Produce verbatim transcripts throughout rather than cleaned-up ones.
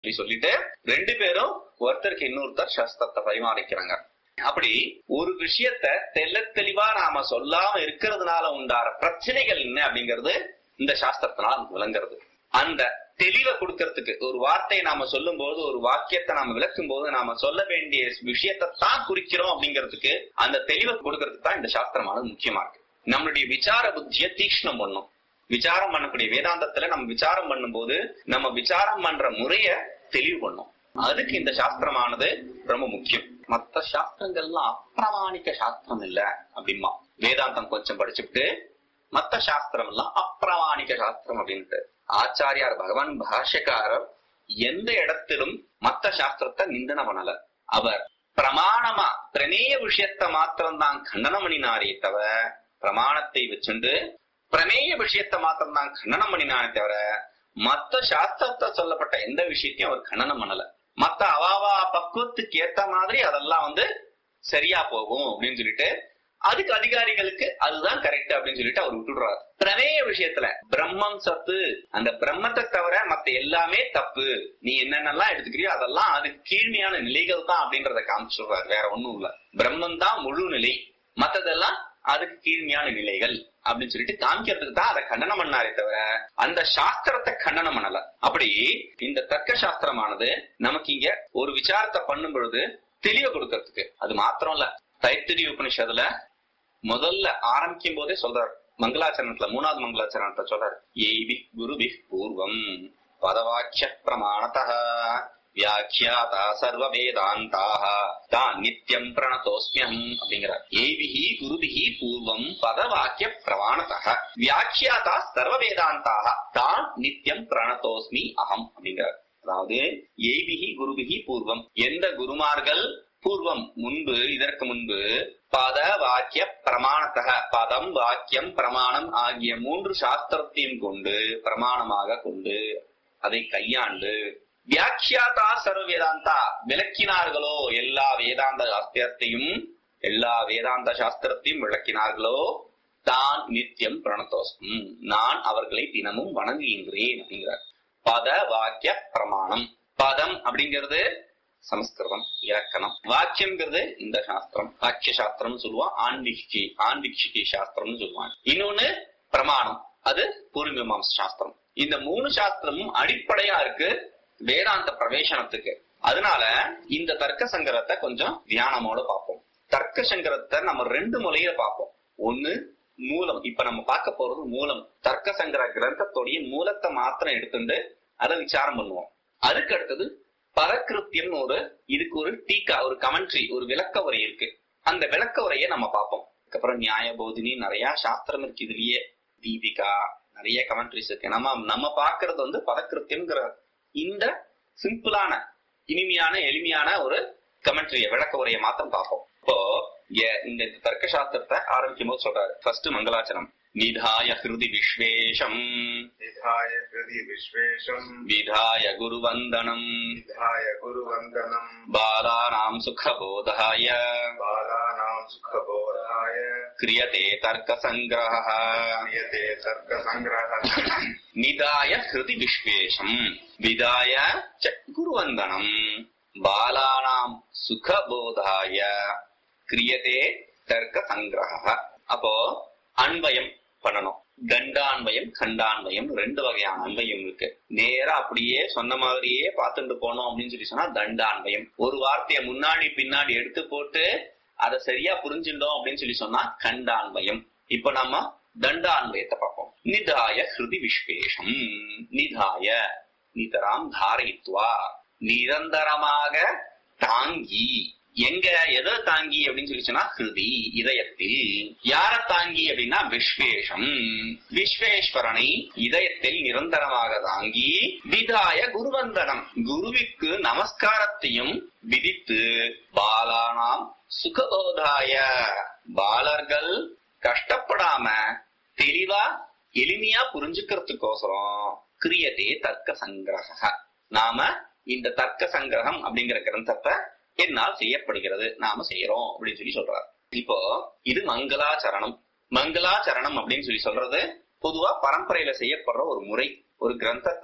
சொல்லி சொல்லிட்டு ரெண்டு பேரும் ஒருத்தருக்கு இன்னொருத்தர் சாஸ்திரத்தை பரிமாறிக்கிறாங்க. அப்படி ஒரு விஷயத்த தெல்ல தெளிவா நாம சொல்லாம இருக்கிறதுனால உண்டார பிரச்சனைகள் என்ன அப்படிங்கிறது இந்த சாஸ்திரத்தினால விளங்குறது. அந்த தெளிவை கொடுக்கறதுக்கு ஒரு வார்த்தையை நாம சொல்லும் போது, ஒரு வாக்கியத்தை நாம விளக்கும் போது நாம சொல்ல வேண்டிய விஷயத்தை தான் குறிக்கிறோம் அப்படிங்கிறதுக்கு அந்த தெளிவை கொடுக்கறதுக்கு தான் இந்த சாஸ்திரமானது முக்கியமா இருக்கு. நம்மளுடைய விசார புத்திய தீக்ஷ்ணம் பண்ணும். விசாரம் பண்ணக்கூடிய வேதாந்தத்துல நம்ம விசாரம் பண்ணும் போது நம்ம விசாரம் பண்ற முறைய தெளிவு பண்ணும். அதுக்கு இந்த சாஸ்திரமானது ரொம்ப முக்கியம். மற்ற சாஸ்திரங்கள்லாம் அப்பிரமாணிக்க சாஸ்திரம் இல்ல அப்படிமா. வேதாந்தம் கொஞ்சம் படிச்சுட்டு மத்த சாஸ்திரம் எல்லாம் அப்பிரமாணிக்க சாஸ்திரம் அப்படின்ட்டு ஆச்சாரியார் பகவான் பாஷ்யக்காரர் எந்த இடத்திலும் மத்த சாஸ்திரத்தை நிந்தனை பண்ணல. அவர் பிரமாணமா பிரமேய விஷயத்த மாத்திரம் தான் கண்டனம் பண்ணினாரே தவிர, பிரமாணத்தை வச்சுண்டு பிரமேய விஷயத்த மாத்திரம் தான் கண்டனம் பண்ணினாரே தவிர மத்த சாஸ்திரத்தை சொல்லப்பட்ட எந்த விஷயத்தையும் அவர் கண்டனம் பண்ணல. மத்த அவாவா பக்குவத்துக்கு ஏத்த மாதிரி அதெல்லாம் வந்து சரியா போகும் அப்படின்னு சொல்லிட்டு அதுக்கு அதிகாரிகளுக்கு அதுதான் கரெக்ட் அப்படின்னு சொல்லிட்டு அவர் விட்டுடுறாரு. பிரமேய விஷயத்துல பிரம்மம் சத்து, அந்த பிரம்மத்தை தவிர மத்த எல்லாமே தப்பு, நீ என்னென்னலாம் எடுத்துக்கிறியோ அதெல்லாம் அதுக்கு கீழ்மையான நிலைகள் தான் அப்படின்றத காமிச்சுடுறாரு. வேற ஒண்ணும் இல்ல, பிரம்மம் தான் முழு நிலை, மத்ததெல்லாம் அதுக்கு கீழ்மையான நிலைகள் அப்படின்னு சொல்லிட்டு காமிக்கிறதுக்கு தான் அதை கண்டனம் பண்ணாரே தவிர அந்த சாஸ்திரத்தை கண்டனம் பண்ணல. அப்படி இந்த தர்க்க சாஸ்திரமானது நமக்கு இங்க ஒரு விசாரத்தை பண்ணும் பொழுது தெளிவை கொடுக்கறதுக்கு. அது மாத்திரம் இல்ல, தைத்திரிய உபனிஷத்துல முதல்ல ஆரம்பிக்கும் போதே சொல்றாரு, மங்களாச்சரணத்துல மூணாவது மங்களாச்சரணத்தை சொல்றாரு, ஏய்பி குருபி பூர்வம் பதவாக்கிய பிரமாணதா வியாக்கியாதா சர்வ வேதாந்தாக தான் நித்தியம் பிரணதோஸ்மியம் அப்படிங்கிறார். ஏபிஹி குருபிஹி பூர்வம் பதவாக்கிய பிரமாணதா வியாக்கியாதா சர்வ வேதாந்தாக தான் நித்தியம் பிரணதோஸ்மி அகம் அப்படிங்கிறார். அதாவது ஏபிஹி குருபிஹி பூர்வம், எந்த குருமார்கள் பூர்வம் முன்பு, இதற்கு முன்பு பத வாக்கிய பிரமாணத்தக, பதம் வாக்கியம் பிரமாணம் ஆகிய மூன்று சாஸ்திரத்தையும் கொண்டு பிரமாணமாக கொண்டு அதை கையாண்டு வியாக்கியாதா சர்வ வேதாந்தா விளக்கினார்களோ, எல்லா வேதாந்த சாஸ்திரத்தையும் எல்லா வேதாந்த சாஸ்திரத்தையும் விளக்கினார்களோ தான் நித்தியம் பிரணதோஸ்மி, நான் அவர்களை தினமும் வணங்குகின்றேன் அப்படிங்கிறார். பத வாக்கிய பிரமாணம், பதம் அப்படிங்கிறது சமஸ்கிருதம் இலக்கணம், வாக்கியம்ங்கிறது இந்த சாஸ்திரம் வாக்கிய சாஸ்திரம் சொல்லுவான், ஆன்வீக்ஷி ஆன்வீக்ஷிகி சாஸ்திரம்னு சொல்லுவாங்க. இன்னொன்னு பிரமாணம், அது பூர்வமீமாம்ச சாஸ்திரம். இந்த மூணு சாஸ்திரமும் அடிப்படையா இருக்கு வேதாந்த பிரவேசனத்துக்கு. அதனால இந்த தர்க்க சங்கரத்தை கொஞ்சம் தியானமோட பார்ப்போம். தர்க்க சங்கரத்தை நம்ம ரெண்டு முறையில பார்ப்போம். ஒண்ணு மூலம், இப்ப நம்ம பார்க்க போறது மூலம். தர்க்க சங்கர கிரந்தத்தோடைய மூலத்தை மாத்திரம் எடுத்துட்டு அதை விசாரம் பண்ணுவோம். அதுக்கு அடுத்தது பரகிருத்தியம், ஒரு இதுக்கு ஒரு டீக்கா, ஒரு கமெண்ட்ரி, ஒரு விளக்க உரை இருக்கு. அந்த விளக்க உரையை நம்ம பார்ப்போம். அதுக்கப்புறம் நியாய போதினி, நிறைய சாஸ்திரம் இருக்கு இதுலயே, தீபிகா, நிறைய கமெண்ட்ரிஸ் இருக்கு. நம்ம நம்ம பாக்குறது வந்து பரகிருத்தியம்ங்கிற இந்த சிம்பிளான இனிமையான எளிமையான ஒரு கமெண்ட்ரிய விளக்க உரையை மாத்திரம் பார்ப்போம். இப்போ இந்த தர்க்க சாஸ்திரத்தை ஆரம்பிக்கும் போது சொல்றாரு, ஃபர்ஸ்ட் மங்களாச்சரம். நிதாய ஹிருதி விஸ்வேஷம் நிதாய ஹிருதி விஸ்வேஷம் விதாய குருவந்தனம் விதாய குருவந்தனம் பாலானாம் சுகபோதாய பாலானாம் சுகபோதாய கிரியதே தர்க்க சங்கிரஹ கிரியதே தர்க்க சங்கிரஹ. நிதாய ஹிருதி விஸ்வேஷம் விதாய ச குருவந்தனம் பாலானாம் சுகபோதாய கிரியதே தர்க்க சங்கிரஹ. அப்போ அன்வயம் பண்ணணும். கண்டான்வயம் கண்டான்வயம் ரெண்டு வகையான அன்வயம் இருக்கு. நேரா அப்படியே சொன்ன மாதிரியே பார்த்துட்டு போனோம் அப்படின்னு சொல்லி சொன்னா தண்டான்வயம். ஒரு வார்த்தையை முன்னாடி பின்னாடி எடுத்து போட்டு அதை சரியா புரிஞ்சுட்டோம் அப்படின்னு சொல்லி சொன்னா கண்டான்வயம். இப்ப நம்ம தண்டான்வயத்தை பார்ப்போம். நிதாய ஹிருதி விஸ்வேஷம். நிதாய நிதராம் தாரயித்வா, நிரந்தரமாக தாங்கி. எங்க எதை தாங்கி அப்படின்னு சொல்லி சொன்னா ஹிருதி இதயத்தில். யார தாங்கி அப்படின்னா விஸ்வேஷம், விஸ்வேஸ்வரனை இதயத்தில் நிரந்தரமாக தாங்கி. விதாய குருவந்தனம், குருவிற்கு நமஸ்காரத்தையும் விதித்து. பாலானாம் சுகபோதாய, பாலர்கள் கஷ்டப்படாம தெளிவா எளிமையா புரிஞ்சுக்கிறதுக்கோசரம் கிரியதே தர்க்க சங்கிரக, நாம இந்த தர்க்க சங்கிரகம் அப்படிங்கிற கிரந்தத்தை என்னால் செய்யப்படுகிறது, நாம செய்யறோம் அப்படின்னு சொல்லி சொல்றாரு. இப்போ இது மங்களாச்சரணம். மங்களாச்சரணம் அப்படின்னு சொல்லி சொல்றது பொதுவா பரம்பரையில செய்யப்படுற ஒரு முறை. ஒரு கிரந்தத்தை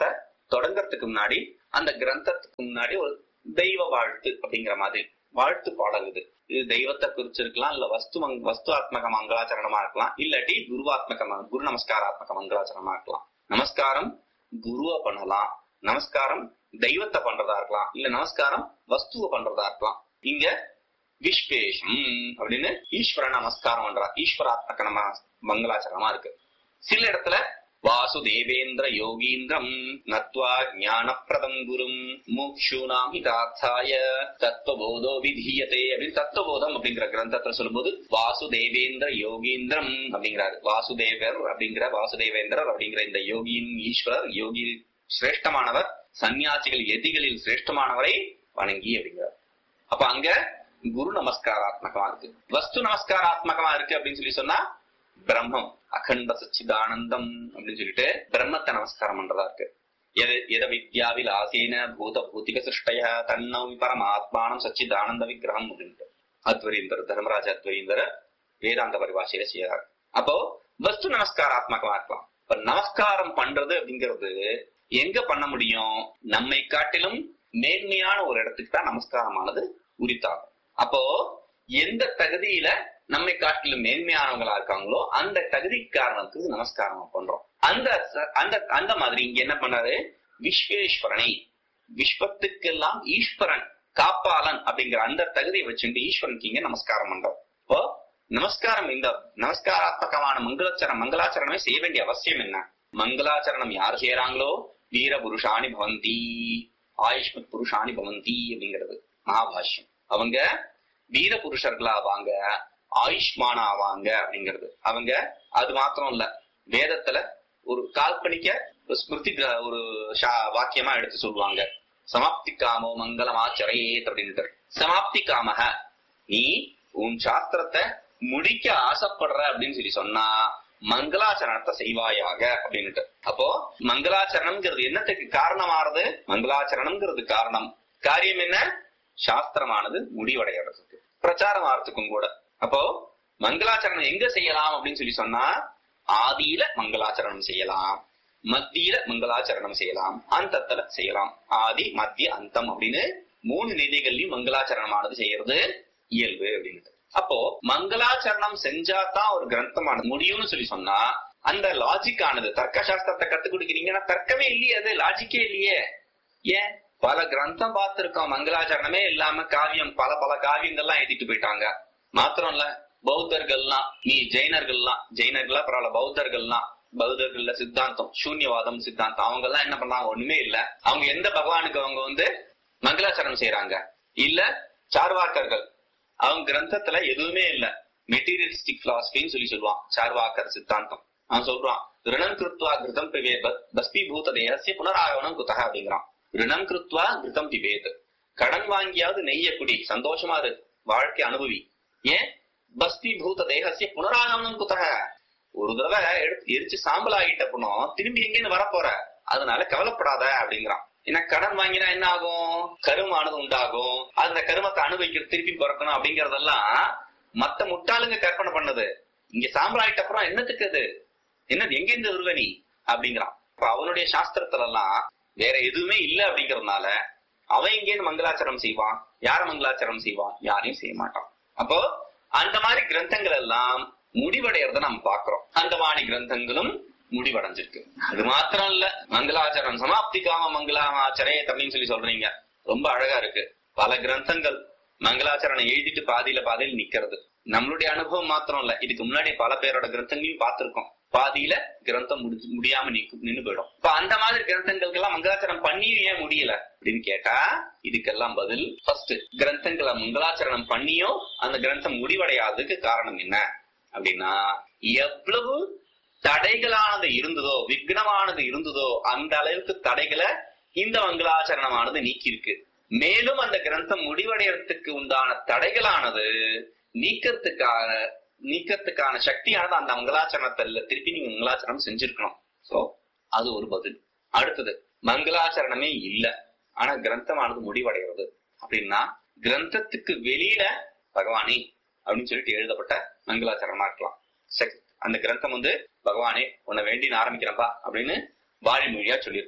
தொடங்கறதுக்கு முன்னாடி அந்த கிரந்தத்துக்கு முன்னாடி ஒரு தெய்வ வாழ்த்து அப்படிங்கிற மாதிரி வாழ்த்து பாடல் இது. இது தெய்வத்தை குறிச்சிருக்கலாம், இல்ல வஸ்து வஸ்து ஆத்மக மங்களாச்சரணமா இருக்கலாம், இல்லாட்டி குருவாத்மக குரு நமஸ்காராத்மக மங்களாச்சரணமா இருக்கலாம். நமஸ்காரம் குருவை பண்ணலாம், நமஸ்காரம் தெய்வத்தை பண்றதா இருக்கலாம், இல்ல நமஸ்காரம் வஸ்துவை பண்றதா இருக்கலாம். இங்க விஸ்வேஷம் அப்படின்னு ஈஸ்வர நமஸ்காரம் பண்றா, ஈஸ்வராத்மக நம மங்களாச்சரணமா இருக்கு. சில இடத்துல வாசுதேவேந்திர யோகீந்திரம் நத்வா ஞானப்பிரதம் குரும் முக்ஷூனாம் ஹிதார்த்தாய தத்துவபோதோ விதீயதே அப்படின்னு தத்துவபோதம் அப்படிங்கிற கிரந்தத்துல சொல்லும்போது வாசுதேவேந்திர யோகீந்திரம் அப்படிங்கிறாரு. வாசுதேவர் அப்படிங்கிற வாசுதேவேந்திரர் அப்படிங்கிற இந்த யோகியின் ஈஸ்வரர், யோகி சிரேஷ்டமானவர், சன்னியாசிகள் எதிகளில் சிரேஷ்டமானவரை வணங்கி அப்படிங்கிறார். அப்ப அங்க குரு நமஸ்காராத்மகமா இருக்கு. வஸ்து நமஸ்காராத்மகமா இருக்கு அப்படின்னு சொல்லி சொன்னா பிரம்மம் அகண்ட சச்சிதானந்தம் அப்படின்னு சொல்லிட்டு பிரம்மத்தை நமஸ்காரம் பண்றதா இருக்கு. எது எத வித்யாவில் ஆசீன பூத பூத்திக சிருஷ்டய தன்னவி பரமாத்மானம் சச்சிதானந்த விக்கிரகம் அப்படின்ட்டு அத்வரீந்தர் தர்மராஜ அத்வரீந்தர் வேதாந்த பரிபாஷையில செய்யறாரு. அப்போ வஸ்து நமஸ்காராத்மகமா இருக்கலாம். இப்ப நமஸ்காரம் பண்றது அப்படிங்கிறது எங்க பண்ண முடியும்? நம்மை காட்டிலும் மேன்மையான ஒரு இடத்துக்கு தான் நமஸ்காரமானது உரித்தாகும். அப்போ எந்த தகுதியில நம்மை காட்டிலும் மேன்மையானவங்களா இருக்காங்களோ அந்த தகுதி காரணத்துக்கு நமஸ்காரம் பண்றோம். அந்த அந்த அந்த மாதிரி இங்க என்ன பண்றாரு? விஸ்வேஸ்வரனை, விஸ்வத்துக்கெல்லாம் ஈஸ்வரன் காப்பாளன் அப்படிங்கிற அந்த தகுதியை வச்சுட்டு ஈஸ்வரனுக்கு இங்க நமஸ்காரம் பண்றோம். இப்போ நமஸ்காரம், இந்த நமஸ்காராத்மகமான மங்களாச்சரணம் மங்களாச்சரணமே செய்ய வேண்டிய அவசியம் என்ன? மங்களாச்சரணம் யார் செய்யறாங்களோ வீர புருஷாணி பவந்தி, ஆயுஷ்மத் புருஷாணி பவந்தி அப்படிங்கிறது மகாபாஷ்யம். அவங்க வீர புருஷர்களா ஆவாங்க, ஆயுஷ்மான ஆவாங்க அப்படிங்கிறது. அவங்க அது மாத்திரம் இல்ல, வேதத்துல ஒரு கால்பனிக்க ஸ்மிருதி ஒரு வாக்கியமா எடுத்து சொல்லுவாங்க. சமாப்தி காமோ மங்களமாச்சரேத் அப்படின்ட்டு. சமாப்தி காமக, நீ உன் சாஸ்திரத்தை முடிக்க ஆசைப்படுற அப்படின்னு சொல்லி சொன்னா மங்களாச்சரணத்தை செய்வாயாக அப்படின்னுட்டு. அப்போ மங்களாச்சரணம்ங்கிறது என்னத்துக்கு காரணமானது? மங்களாச்சரணம்ங்கிறது காரணம். காரியம் என்ன? சாஸ்திரமானது முடிவடைகிறதுக்கு, பிரச்சாரம் ஆகிறதுக்கும் கூட. அப்போ மங்களாச்சரணம் எங்க செய்யலாம் அப்படின்னு சொல்லி சொன்னா ஆதியில மங்களாச்சரணம் செய்யலாம், மத்தியில மங்களாச்சரணம் செய்யலாம், அந்தத்துல செய்யலாம். ஆதி மத்திய அந்தம் அப்படின்னு மூணு நிலைகள்லயும் மங்களாச்சரணமானது செய்யறது இயல்பு அப்படின்னு. அப்போ மங்களாச்சரணம் செஞ்சாதான் ஒரு கிரந்தமானது முடியும்னு சொல்லி சொன்னா அந்த லாஜிக் ஆனது, தர்க்க சாஸ்திரத்தை கத்துக் கொடுக்கிறீங்கன்னா தர்க்கமே இல்லையே, அது லாஜிக்கே இல்லையே. ஏன்? பல கிரந்தம் பார்த்திருக்கோம், மங்களாச்சரணமே இல்லாம காவியம், பல பல காவியங்கள்லாம் எழுதிட்டு போயிட்டாங்க. மாத்திரம் இல்ல, பௌத்தர்கள்லாம், நீ ஜெயினர்கள்லாம், ஜெயினர்களா பரவாயில்ல, பௌத்தர்கள்லாம், பௌத்தர்கள்ல சித்தாந்தம் சூன்யவாதம் சித்தாந்தம், அவங்க எல்லாம் என்ன பண்ணாங்க? ஒண்ணுமே இல்ல. அவங்க எந்த பகவானுக்கு அவங்க வந்து மங்களாச்சரணம் செய்யறாங்க? இல்ல சார்வாக்கர்கள், அவங்க கிரந்தத்துல எதுவுமே இல்ல, மெட்டீரியலிஸ்டிக் பிலாசபின்னு சொல்லி சொல்லுவான் சார்வாக்கர் சித்தாந்தம். அவன் சொல்றான் ரிணம் கிருத்வா கிருதம் பிவேத் பஸ்பீபூத தேகசிய புனராகவனம் குத்தக அப்படிங்கிறான். ரிணம் கிருத்வா கிருதம் பிவேத், கடன் வாங்கியாவது நெய்ய குடி, சந்தோஷமா இரு, வாழ்க்கை அனுபவி. ஏன்? பஸ்பீபூத தேகசிய புனராகவனம் குத்தக, ஒரு தடவை எடுத்து எரிச்சு சாம்பல் ஆகிட்டப்பனோ திரும்பி எங்கேன்னு வரப்போற, அதனால கவலைப்படாத அப்படிங்கிறான். ஏன்னா கடன் வாங்கினா என்ன ஆகும்? கருமானது உண்டாகும், அந்த கருமத்தை அனுபவிக்கிறது, திருப்பி பிறக்கணும் அப்படிங்கறதெல்லாம் மத்த முட்டாளுங்க கற்பனை பண்ணது. இங்க சாம்பல் ஆயிட்ட அப்புறம் என்னத்துக்கு அது? என்னது? எங்க இருந்து வருவ நீ அப்படிங்கிறான். இப்ப அவனுடைய சாஸ்திரத்துல எல்லாம் வேற எதுவுமே இல்ல அப்படிங்கறதுனால அவன் எங்கேன்னு மங்களாச்சரணம் செய்வான்? யார மங்களாச்சரணம் செய்வான்? யாரையும் செய்ய மாட்டான். அப்போ அந்த மாதிரி கிரந்தங்கள் எல்லாம் முடிவடைறத நம்ம பாக்குறோம். அந்த மாதிரி கிரந்தங்களும் முடிவடைஞ்சிருக்கு. அது மாத்திரம் இல்ல, மங்களாச்சரணம் சமாப்தி காம மங்களாச்சரே அப்படின்னு சொல்லி சொல்றீங்க, ரொம்ப அழகா இருக்கு. பல கிரந்தங்கள் மங்களாச்சரணம் எழுதிட்டு பாதியில பாதியில் நிக்கிறது. நம்மளுடைய அனுபவம் மாத்திரம் இல்ல, இதுக்கு முன்னாடி பல பேரோட கிரந்தங்களையும் பார்த்திருக்கோம். பாதியில கிரந்தம் முடி முடியாம நின்னு போயிடும். இப்ப அந்த மாதிரி கிரந்தங்களுக்கு எல்லாம் மங்களாச்சரணம் பண்ணியும் ஏன் முடியல அப்படின்னு கேட்டா இதுக்கெல்லாம் பதில், ஃபர்ஸ்ட் கிரந்தங்களை மங்களாச்சரணம் பண்ணியும் அந்த கிரந்தம் முடிவடையாததுக்கு காரணம் என்ன அப்படின்னா, எவ்வளவு தடைகளானது இருந்ததோ, விக்னமானது இருந்ததோ, அந்த அளவுக்கு தடைகளை இந்த மங்களாச்சரணமானது நீக்கி இருக்கு. மேலும் அந்த கிரந்தம் முடிவடைறதுக்கு உண்டான தடைகளானது நீக்கிறதுக்காக நீக்கிறதுக்கான சக்தியானது அந்த மங்களாச்சரணத்துல திருப்பி நீங்க மங்களாச்சரணம் செஞ்சிருக்கணும். சோ அது ஒரு பதில். அடுத்தது, மங்களாச்சரணமே இல்ல ஆனா கிரந்தமானது முடிவடைகிறது அப்படின்னா கிரந்தத்துக்கு வெளியில பகவானே அப்படின்னு சொல்லிட்டு எழுதப்பட்ட மங்களாச்சரணமா இருக்கலாம். அந்த கிரந்தம் வந்து பகவானே உன்னை வேண்டின்னு ஆரம்பிக்கிறப்பா அப்படின்னு வாய்மொழியா சொல்லியிருக்கலாம்.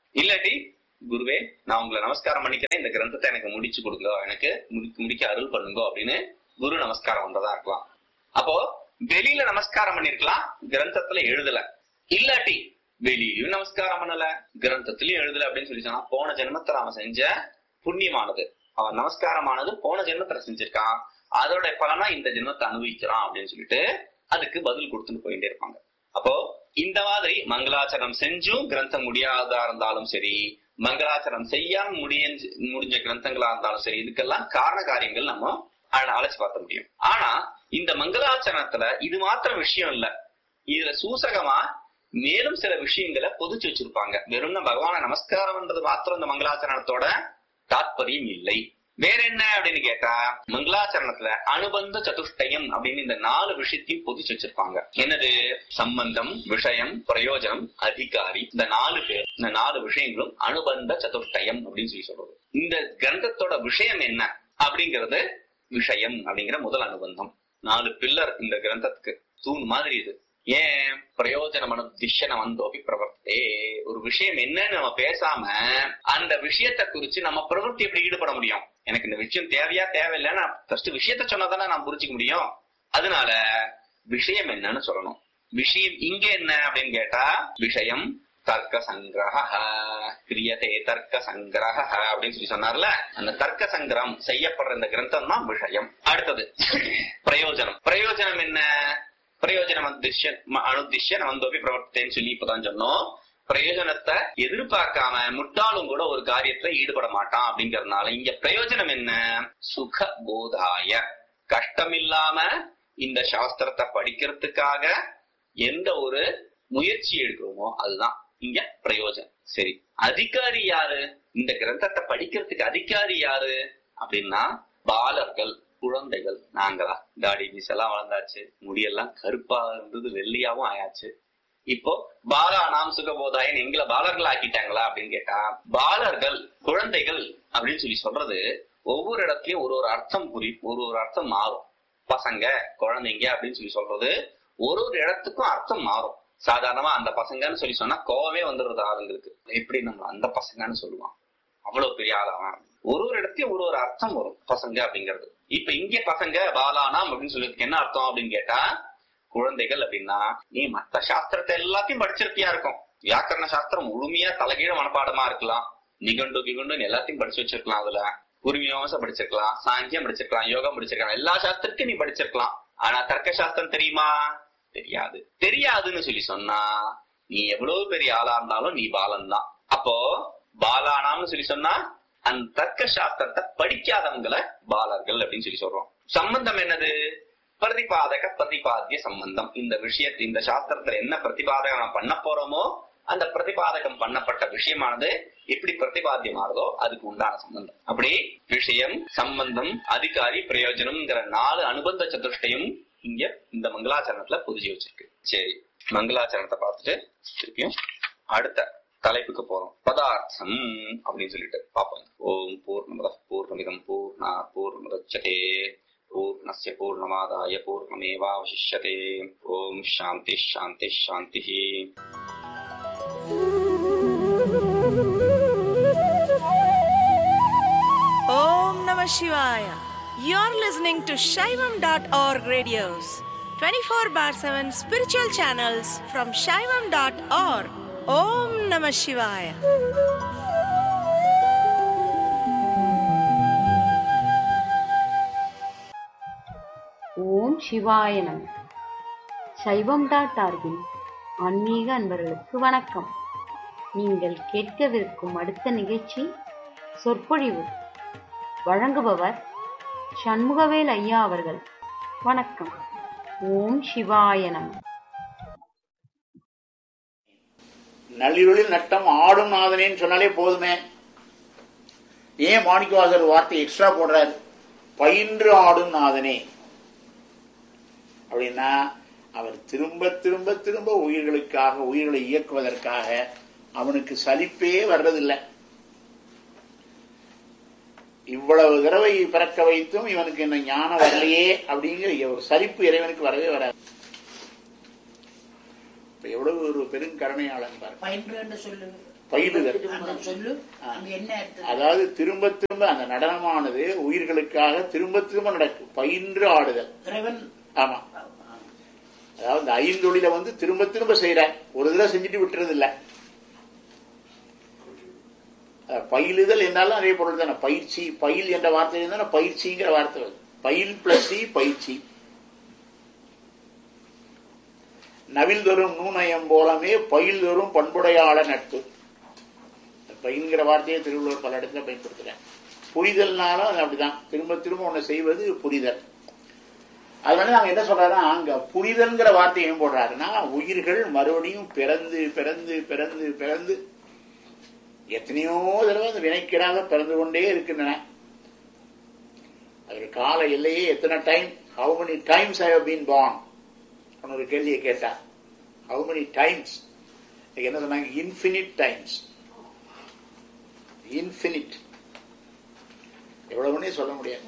இல்லாட்டி குருவே நான் உங்களை நமஸ்காரம் பண்ணிக்கிறேன், இந்த கிரந்தத்தை எனக்கு முடிச்சு கொடுங்க, எனக்கு முடிக்க அருள் பண்ணுங்க அப்படின்னு குரு நமஸ்காரம் பண்றதா இருக்கலாம். அப்போ வெளியில நமஸ்காரம் பண்ணிருக்கலாம், கிரந்தத்துல எழுதல. இல்லாட்டி வெளியிலும் நமஸ்காரம் பண்ணல, கிரந்தத்திலயும் எழுதல அப்படின்னு சொல்லி சொன்னா போன ஜென்மத்துல அவன் செஞ்ச புண்ணியமானது, அவன் நமஸ்காரமானது போன ஜென்மத்துல செஞ்சிருக்கான், அதோட பலனா இந்த ஜென்மத்தை அனுபவிக்கிறான் அப்படின்னு சொல்லிட்டு அதுக்கு பதில் கொடுத்துட்டு போயிட்டே இருப்பாங்க. அப்போ இந்த மாதிரி மங்களாச்சரணம் செஞ்சும் கிரந்தம் முடியாததா இருந்தாலும் சரி, மங்களாச்சரணம் செய்யாம முடிய முடிஞ்ச கிரந்தங்களா இருந்தாலும் சரி, இதுக்கெல்லாம் காரண காரியங்கள் நம்ம அழைச்சு பார்த்த முடியும். ஆனா இந்த மங்களாச்சரணத்துல இது மாத்திரம் விஷயம் இல்ல, இதுல சூசகமா மேலும் சில விஷயங்களை பொதிச்சு வச்சிருப்பாங்க. வெறும் பகவான நமஸ்காரம்ன்றது மாத்திரம் இந்த மங்களாச்சரணத்தோட தாத்பரியம் இல்லை. வேற என்ன அப்படின்னு கேட்டா, மங்களாச்சரணத்துல அனுபந்த சதுஷ்டயம் அப்படின்னு இந்த நாலு விஷயத்தையும் பொதிச்சு வச்சிருப்பாங்க. என்னது? சம்பந்தம், விஷயம், பிரயோஜனம், அதிகாரி. இந்த நாலு பேர், இந்த நாலு விஷயங்களும் அனுபந்த சதுஷ்டயம் அப்படின்னு சொல்லி சொல்றது. இந்த கிரந்தத்தோட விஷயம் என்ன அப்படிங்கிறது விஷயம் அப்படிங்கிற முதல் அனுபந்தம். நாலு பில்லர் இந்த கிரந்தத்துக்கு, தூண் மாதிரி இது. ஏன்? பிரயோஜனம் அனுதிஷ்யன வந்தோபி பிரவர்த்தே. ஒரு விஷயம் என்னன்னு நம்ம பேசாம அந்த விஷயத்தை குறிச்சு நம்ம பிரவர்த்தி எப்படி ஈடுபட முடியும்? எனக்கு இந்த விஷயம் தேவையா தேவையில்லைன்னா ஃபர்ஸ்ட் விஷயத்த சொன்னாதானே நான் புரிஞ்சுக்க முடியும். அதனால விஷயம் என்னன்னு சொல்லணும். விஷயம் இங்க என்ன அப்படின்னு கேட்டா, விஷயம் தர்க்க சங்கிரஹ கிரியதே தர்க்க சங்கிரஹ அப்படின்னு சொல்லி சொன்னார்ல, அந்த தர்க்க சங்கிரகம் செய்யப்படுற இந்த கிரந்தம் தான் விஷயம். அடுத்தது பிரயோஜனம். பிரயோஜனம் என்ன? பிரயோஜனம் அனுதிஷ்ய வந்தோபி பிரவர்த்தேன்னு சொல்லி இப்பதான் சொன்னோம். பிரயோஜனத்தை எதிர்பார்க்காம முட்டாளும் கூட ஒரு காரியத்துல ஈடுபட மாட்டான் அப்படிங்கறதுனால இங்க பிரயோஜனம் என்ன? சுக போதாய. கஷ்டம் இல்லாம இந்த சாஸ்திரத்தை படிக்கிறதுக்காக எந்த ஒரு முயற்சி எடுக்கிறோமோ அதுதான் இங்க பிரயோஜனம். சரி, அதிகாரி யாரு? இந்த கிரந்தத்தை படிக்கிறதுக்கு அதிகாரி யாரு அப்படின்னா பாலர்கள், குழந்தைகள். நாங்களா தாடி மீஸ் எல்லாம் வளர்ந்தாச்சு, முடியெல்லாம் கருப்பா இருந்தது வெள்ளையாவும் ஆயாச்சு. இப்போ பாலா நாம் சுகபோதாயன் எங்களை பாலர்கள் ஆக்கிட்டாங்களா அப்படின்னு கேட்டா, பாலர்கள் குழந்தைகள் அப்படின்னு சொல்லி சொல்றது ஒவ்வொரு இடத்துலயும் ஒரு ஒரு அர்த்தம் புரி ஒரு ஒரு அர்த்தம் மாறும். பசங்க குழந்தைங்க அப்படின்னு சொல்லி சொல்றது ஒரு ஒரு இடத்துக்கும் அர்த்தம் மாறும். சாதாரணமா அந்த பசங்கன்னு சொல்லி சொன்னா கோவமே வந்துடுறது ஆளுங்களுக்கு. எப்படி நம்ம அந்த பசங்கன்னு சொல்லுவான், அவ்வளவு பெரிய ஆளாவான். ஒரு ஒரு இடத்தையும் ஒரு ஒரு அர்த்தம் வரும் பசங்க அப்படிங்கிறது. இப்ப இங்க பசங்க பாலானாம் அப்படின்னு சொல்றதுக்கு என்ன அர்த்தம் அப்படின்னு கேட்டா, குழந்தைகள் அப்படின்னா நீ மத்த சாஸ்திரத்தை எல்லாத்தையும் படிச்சிருக்கியா இருக்கும். வியாக்கரண சாஸ்திரம் முழுமையா தலைகீழ மனப்பாடமா இருக்கலாம், நிகண்டு கிகுண்டு எல்லாத்தையும் படிச்சு வச்சிருக்கலாம், அதுல குருமியாசம் படிச்சிருக்கலாம், சாங்கியம் படிச்சிருக்கலாம், யோகம் படிச்சிருக்கலாம், எல்லா சாஸ்திரத்தையும் நீ படிச்சிருக்கலாம். ஆனா தர்க்க சாஸ்திரம் தெரியுமா? தெரியாது. தெரியாதுன்னு சொல்லி சொன்னா நீ எவ்வளவு பெரிய ஆளா இருந்தாலும் நீ பாலன் தான். அப்போ பாலானாம்னு சொல்லி சொன்னா அந்த தர்க்க சாஸ்திரத்தை படிக்காதவங்களை பாலர்கள் அப்படின்னு சொல்லி சொல்றோம். சம்பந்தம் என்னது? பிரதிபாதக பிரதிபாத்திய சம்பந்தம். இந்த விஷயத்தை இந்த சாஸ்திரத்துல என்ன பிரதிபாதகம் பண்ண போறோமோ அந்த பிரதிபாதகம் பண்ணப்பட்ட விஷயமானது எப்படி பிரதிபாத்தியமானதோ அதுக்கு உண்டான சம்பந்தம். அப்படி விஷயம், சம்பந்தம், அதிகாரி, பிரயோஜனம்ங்கிற நாலு அனுபந்த சதுஷ்டயம் இங்க இந்த மங்களாச்சரணத்துல புதிச்சு வச்சிருக்கு. சரி, மங்களாச்சரணத்தை பார்த்துட்டு திருப்பியும் அடுத்த தலைப்புக்கு போறோம். பதார்த்தம் அப்படின்னு சொல்லிட்டு பாப்போம். ஓம் பூர்ணமத பூர்ணமிதம் பூர்ணா பூர்ணமுதச்யதே பூர்ணஸ்ய பூர்ணமாதாய பூர்ணமேவாவசிஷ்யதே. ஓம் சாந்தி சாந்தி சாந்தி. Om Namah Shivaya. You're listening to Shaivam dot org radios, twenty-four bar seven spiritual channels from Shaivam dot org. Om Namah Shivaya. ஓம் சிவாய நம. சைவம் டாட் ஆர்கின் ஆன்மீக அன்பர்களுக்கு வணக்கம். நீங்கள் கேட்கவிருக்கும் அடுத்த நிகழ்ச்சி சொற்பொழிவு. வழங்குபவர் சண்முகவேல் ஐயா அவர்கள். வணக்கம். ஓம் சிவாய நம. நள்ளிருளில் நட்டம் ஆடும் நாதனேன்னு சொன்னாலே போதுமே. ஏன் மாணிக்கவாசகர் வார்த்தை எக்ஸ்ட்ரா போடுறாரு? பயின்று ஆடும் நாதனே அப்படின்னா அவர் திரும்ப திரும்ப திரும்ப உயிர்களுக்காக, உயிர்களை இயக்குவதற்காக அவனுக்கு சலிப்பே வர்றதில்லை. இவ்வளவு தடவை பிறக்க வைத்தும் இவனுக்கு என்ன ஞானம் வரலையே அப்படிங்கிற ஒரு சலிப்பு இறைவனுக்கு வரவே வராது. எவ்வளவு ஒரு பெருங்கருணையாளன் பாரு. பயின்று என்று சொல்லுங்க. பயிலுதல். சொல்லு அங்க என்ன அர்த்தம்? அதாவது திரும்ப திரும்ப அந்த நடனமானது உயிர்களுக்காக திரும்ப திரும்ப நடக்கும். பயின்று ஆடுதல். இறைவன் ஆமா. அதாவது இந்த ஐந்தொழில வந்து திரும்ப திரும்ப செய்யற, ஒரு தடவை செஞ்சுட்டு விட்டுறது இல்ல. பயிலுதல் என்றாலும் அதே பொருள் தானே. பயிற்சி, பயில் என்ற வார்த்தை தானே பயிற்சிங்கிற வார்த்தை வருது. பயில் பிளஸ் சி பயிற்சி. நவில் தரும் நூனயம் போலமே பயில் தரும் பண்புடையாள நட்பு. பயில்கிற வார்த்தையை திருவள்ளுவர் பல இடத்துல பயன்படுத்துறேன். புரிதல்னாலும் அது அப்படிதான். திரும்ப திரும்ப ஒண்ணு செய்வது புரிதல். அதனால நாங்க என்ன சொல்றோம்னா, அங்க புரிதல்ங்கிற வார்த்தையை ஏன் போடுறாருன்னா, உயிர்கள் மறுபடியும் பிறந்து பிறந்து பிறந்து பிறந்து எத்தனையோ தடவை அந்த வினைக்கீடாக பிறந்து கொண்டே இருக்கின்றன. அது கால எல்லையே எத்தனை time, how many times I have been born ஒரு கேள்வியை கேட்டா, how many times என்ன சொன்னாங்க, infinite times. இன்பினிட், எவ்வளவுன்னே சொல்ல முடியாது.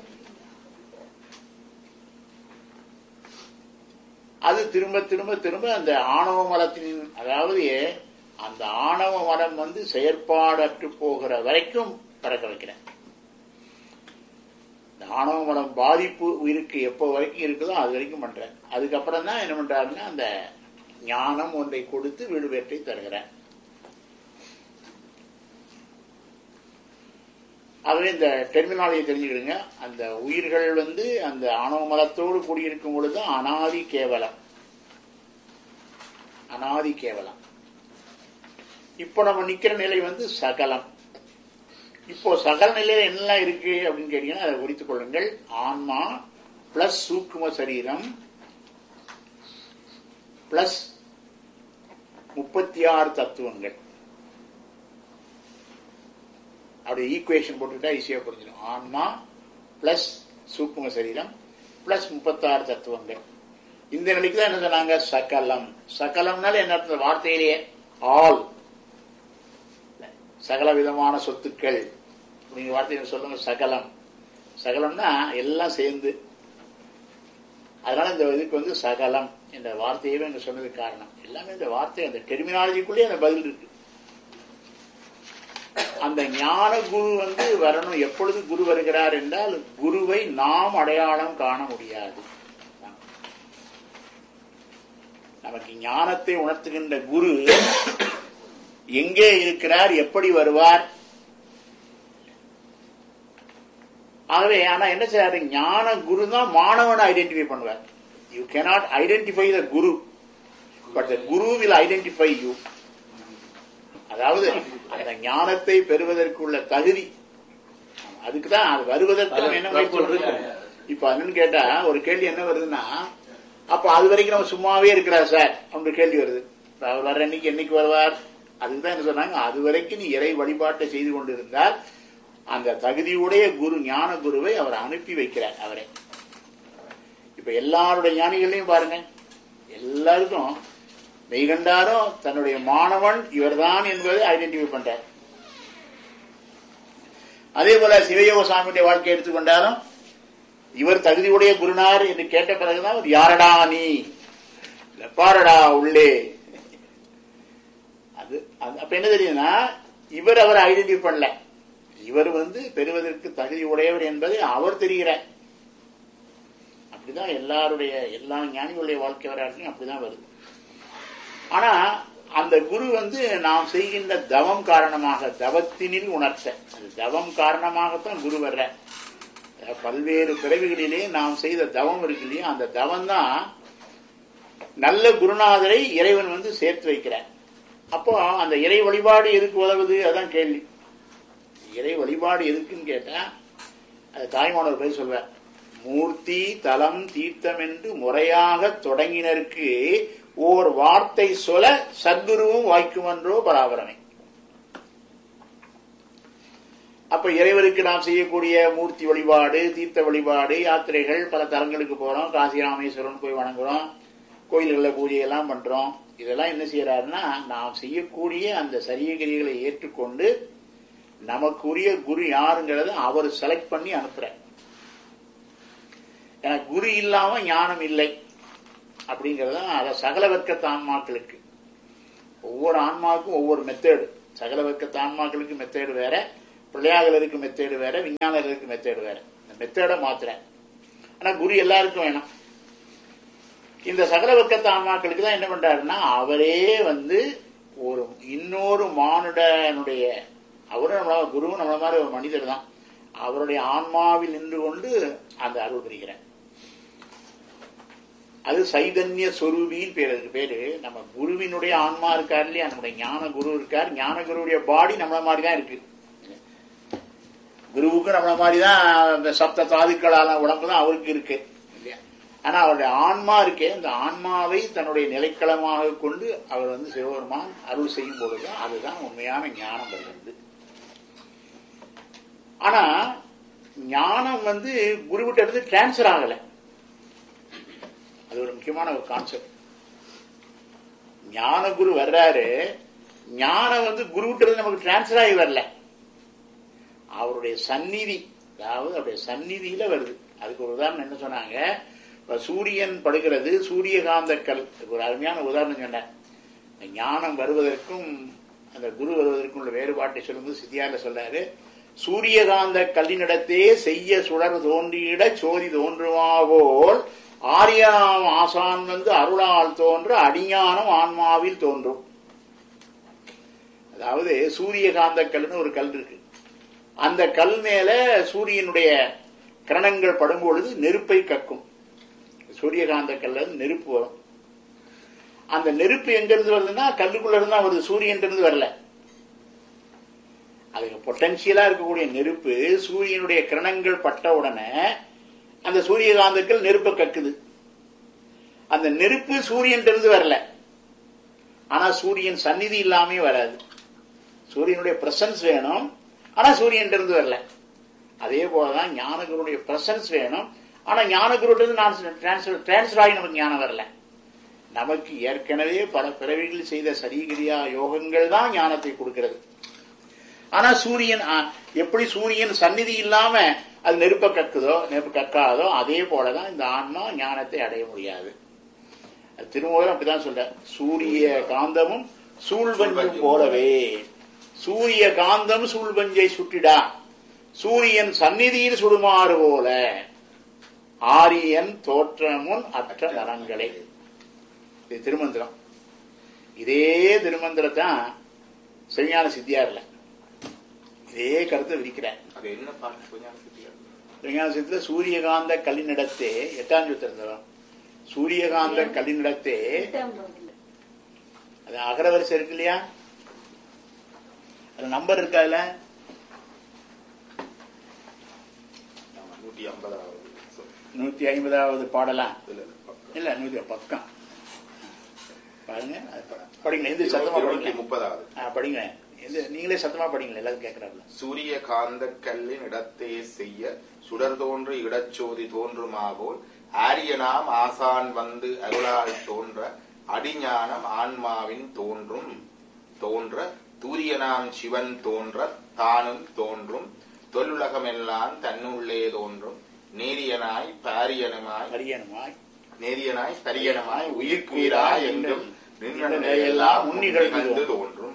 அது திரும்ப திரும்ப திரும்ப அந்த ஆணவ மலத்தின், அதாவது அந்த ஆணவ மலம் வந்து செயற்பாடற்று போகிற வரைக்கும் பறக்க வைக்கிறேன். இந்த ஆணவ மலம் பாதிப்பு உயிருக்கு எப்போ வரைக்கும் இருக்குதோ அது வரைக்கும் பண்றேன். அதுக்கப்புறம் தான் என்ன பண்றாருன்னா, அந்த ஞானம் ஒன்றை கொடுத்து வீடு வேற்றை தருகிறேன். ஆகவே இந்த டெர்மினாலஜி தெரிஞ்சுக்கிடுங்க. அந்த உயிர்கள் வந்து அந்த ஆணவ மலத்தோடு கூடியிருக்கும் பொழுது அனாதி கேவலம், அனாதி கேவலம். இப்போ நம்ம நிக்கிற நிலை வந்து சகலம். இப்போ சகல நிலையில என்னெல்லாம் இருக்கு அப்படின்னு கேட்டீங்கன்னா அதை குறித்துக் கொள்ளுங்கள். ஆன்மா பிளஸ் சூக்கும சரீரம் பிளஸ் முப்பத்தி ஆறு தத்துவங்கள். அப்படி ஈக்குவேஷன் போட்டுட்டா ஈஸியா புரிஞ்சிடும். ஆன்மா பிளஸ் சூக்கும சரீரம் பிளஸ் முப்பத்தாறு தத்துவங்கள். இந்த நிலைக்கு தான் என்ன சொன்னாங்க, சகலம். சகலம்னால என்ன அர்த்தம், வார்த்தையிலேயே ஆல், சகல விதமான சொத்துக்கள் நீங்க வார்த்தையை சொல்லுங்க. சகலம், சகலம்னா எல்லாம் சேர்ந்து. அதனால இந்த இதுக்கு வந்து சகலம் என்ற வார்த்தையவே என்று சொன்னதுக்கு காரணம் எல்லாமே இந்த வார்த்தை, அந்த டெர்மினாலஜிக்குள்ளே அந்த பதில் இருக்கு. அந்த ஞான குரு வந்து வரணும். எப்பொழுது குரு வருகிறார் என்றால், குருவை நாம் அடையாளம் காண முடியாது. நமக்கு ஞானத்தை உணர்த்துகின்ற குரு எங்கே இருக்கிறார், எப்படி வருவார். ஆகவே ஆனா என்ன செய்யாரு, ஞான குரு தான் மாணவனை ஐடென்டிஃபை பண்ணுவார். You cannot identify the Guru, but the Guru will identify you. அதாவது அந்த ஞானத்தை பெறுவதற்குள்ள தகுதி அதுக்குதான், அது வருவதற்கு என்ன முயற்சி. இப்ப என்னன்னு கேட்டா ஒரு கேள்வி என்ன வருதுன்னா, அப்ப அது வரைக்கும் நம்ம சும்மாவே இருக்கிறார் சார் அப்படி கேள்வி வருது. அவர் வர்ற அன்னைக்கு என்னைக்கு வருவார், அதுதான் என்ன சொன்னாங்க, அது வரைக்கும் நீ இறை வழிபாட்டை செய்து கொண்டிருந்தால் அந்த தகுதியுடைய குரு, ஞான குருவை அவர் அனுப்பி வைக்கிறார் அவரை. இப்ப எல்லாருடைய ஞானிகளையும் பாருங்க, எல்லாருக்கும் மெய்கண்டாரும் தன்னுடைய மாணவன் இவர்தான் என்பதை ஐடென்டிஃபை பண்றார். அதே போல சிவயோக சாமியுடைய வாழ்க்கையை எடுத்துக்கொண்டாலும் இவர் தகுதியுடைய குருநார் என்று கேட்ட பிறகுதான் யாரடா நீ, பாரடா உள்ளே. அது அப்ப என்ன தெரியுதுன்னா, இவர் அவரை ஐடென்டிஃபை பண்ணல. இவர் வந்து பெறுவதற்கு தகுதி உடையவர் என்பதை அவர் தெரிகிறார். அப்படிதான் எல்லாருடைய எல்லா ஞானிகளுடைய வாழ்க்கை வரலாற்றையும் அப்படிதான் வருது. ஆனா அந்த குரு வந்து நாம் செய்கின்ற தவம் காரணமாக, தவத்தினில் உணர்த்த, அது தவம் காரணமாகத்தான் குரு வர்ற. பல்வேறு பிறவிகளிலே நாம் செய்த தவம் இருக்கு இல்லையா, அந்த தவம் தான் நல்ல குருநாதரை இறைவன் வந்து சேர்த்து வைக்கிறார். அப்போ அந்த இறை வழிபாடு எதுக்கு உதவுது, அதான் கேள்வி. இறை வழிபாடு எதுக்குன்னு கேட்டா, அது தாய்மானவர் போய் சொல்வார், மூர்த்தி தலம் தீர்த்தம் என்று முறையாக தொடங்கினருக்கு ஓர் வார்த்தை சொல்ல சத்குருவும் வாய்க்குமன்றோ பராபரமே. அப்ப இறைவருக்கு நாம் செய்யக்கூடிய மூர்த்தி வழிபாடு, தீர்த்த வழிபாடு, யாத்திரைகள், பல தலங்களுக்கு போறோம், காசி ராமேஸ்வரன் போய் வணங்குறோம், கோயில்களில் பூஜையெல்லாம் பண்றோம். இதெல்லாம் என்ன செய்யறாருன்னா, நாம் செய்யக்கூடிய அந்த சரியகிரிகளை ஏற்றுக்கொண்டு நமக்குரிய குரு யாருங்கிறத அவர் செலக்ட் பண்ணி அனுப்புற. ஏன்னா குரு இல்லாம ஞானம் இல்லை அப்படிங்கறத அத சகல வர்க்கத்து ஆன்மாக்களுக்கு, ஒவ்வொரு ஆன்மாவுக்கும் ஒவ்வொரு மெத்தேடு. சகல வர்க்கத்து ஆன்மாக்களுக்கு மெத்தேடு வேற, பிள்ளையாளருக்கு மெத்தேடு வேற, விஞ்ஞானர்களுக்கு மெத்தேடு வேற. இந்த மெத்தேடை மாத்துறேன். ஆனா குரு எல்லாருக்கும் வேணும். இந்த சகல வர்க்கத்து ஆன்மாக்களுக்கு தான் என்ன பண்றாருன்னா, அவரே வந்து ஒரு இன்னொரு மானுடனுடைய, அவரும் நம்மள குருவும் நம்மள மாதிரி ஒரு மனிதர் தான், அவருடைய ஆன்மாவில் நின்று கொண்டு அந்த அருள் புரிகிறார். அது சைதன்ய சொரூபின்னு பேர். அதுக்கு பேரு நம்ம குருவினுடைய ஆன்மா இருக்கார் இல்லையா, நம்முடைய ஞான குரு இருக்கார். ஞான குருவுடைய பாடி நம்மள மாதிரி தான் இருக்கு. குருவுக்கு நம்மள மாதிரிதான் சப்த தாதுக்களான உடம்பு தான் அவருக்கு இருக்கு இல்லையா. ஆனா அவருடைய ஆன்மா இருக்கே, இந்த ஆன்மாவை தன்னுடைய நிலைக்களமாக கொண்டு அவர் வந்து சிவபெருமான் அருள் செய்யும் பொழுதுதான் அதுதான் உண்மையான ஞானம் வருகிறது. ஆனா ஞானம் வந்து குருவிட்ட இருந்து டிரான்ஸ்பர் ஆகல. அது ஒரு முக்கியமான ஒரு கான்செப்ட். ஞான குரு வர்றாரு, ஞானம் வந்து குருவிட்ட இருந்து நமக்கு டிரான்ஸ்பர் ஆகி வரல, அவருடைய சந்நிதி, அதாவது அவருடைய சந்நிதியில வருது. அதுக்கு ஒரு உதாரணம் என்ன சொன்னாங்க, சூரியன் படுகிறது, சூரியகாந்த கல், ஒரு அருமையான உதாரணம் சொன்னேன். ஞானம் வருவதற்கும் அந்த குரு வருவதற்கும் உள்ள வேறுபாட்டை சொல்லும்போது சித்தியால சொல்றாரு, சூரியகாந்த கல்லினிடத்தே செய்ய சுடர் தோன்றியிட சோதி தோன்றுமாவோல் ஆரியாம் ஆசான் வந்து அருளால் தோன்ற அடிஞானம் ஆன்மாவில் தோன்றும். அதாவது சூரியகாந்த கல்னு ஒரு கல் இருக்கு. அந்த கல் மேல சூரியனுடைய கிரணங்கள் படும் பொழுது நெருப்பை கக்கும். சூரியகாந்த கல்ல நெருப்பு வரும். அந்த நெருப்பு எங்க இருந்து வருதுன்னா கல்லுக்குள்ள இருந்தா வருது, சூரியன் இருந்து வரல. அதுக்கு பொட்டன்சியலா இருக்கக்கூடிய நெருப்பு சூரியனுடைய கிரணங்கள் பட்ட உடனே அந்த சூரியகாந்தங்கள் நெருப்பை கக்குது. அந்த நெருப்பு சூரியன் இருந்து வரல, ஆனா சூரியன் சந்நிதி இல்லாமே வராது. சூரியனுடைய பிரசன்ஸ் வேணும், ஆனா சூரியன் இருந்து வரல. அதே போலதான் ஞானகுருடைய பிரசன்ஸ் வேணும், ஆனா ஞானகுரு டிரான்ஸ்பர் ஆகி நமக்கு ஞானம் வரல. நமக்கு ஏற்கனவே பல பிறவிகள் செய்த சரிகிரியா யோகங்கள் தான் ஞானத்தை கொடுக்கிறது. ஆனா சூரியன் எப்படி சூரியன் சந்நிதி இல்லாம அது நெருப்ப கக்குதோ நெருப்பு கக்காதோ அதே போலதான் இந்த ஆன்மா ஞானத்தை அடைய முடியாது. திருமூலர் அப்படிதான் சொல்ற, சூரிய காந்தமும் சூழ்வஞ்சும் போலவே. சூரிய காந்தம் சூழ்வஞ்சை சுட்டிடா, சூரியன் சந்நிதியில் சுடுமாறு போல ஆரியன் தோற்றமுன் அற்ற நலங்களை. இது திருமந்திரம். இதே திருமந்திரத்தான் சிவஞான சித்தியார்ல இதே கருத்தை விரிக்கிறார். சிவஞான சித்தியில சூரியகாந்த கல்லினிடத்தே எட்டாம் சூத்திரம், சூரியகாந்த கல்லினிடத்தே, அது அகரவரிசை இருக்கு இல்லையா, அது நம்பர் இருக்கா, அதுல நூத்தி ஐம்பதாவது பாடலாம் இல்ல, நூத்தி பக்கம் பாருங்க, படிங்க. எந்த சத்தமா படிங்க, முப்பதாவது படிங்க. நீங்களே சத்தமா படிங்களா, எல்லாரும் கேட்கிறாங்க. சூரியகாந்த கல்லின் இடத்தே செய்ய சுடர் தோன்று இடச்சோதி தோன்றுமாவோல் ஆரியனாம் ஆசான் வந்து அருளால் தோன்ற அடிஞானம் ஆன்மாவின் தோன்றும் தோன்ற தூரியனாம் சிவன் தோன்ற தானும் தோன்றும் தொல்லுலகமெல்லாம் தன்னுள்ளே தோன்றும் நேரியனாய் பாரியனமாய் பரியனமாய் நேரியனாய் பரியனமாய் உயிர்க்குயிராய் என்றும் நின்றெல்லாம் முன்னிகழ்ந்து தோன்றும்.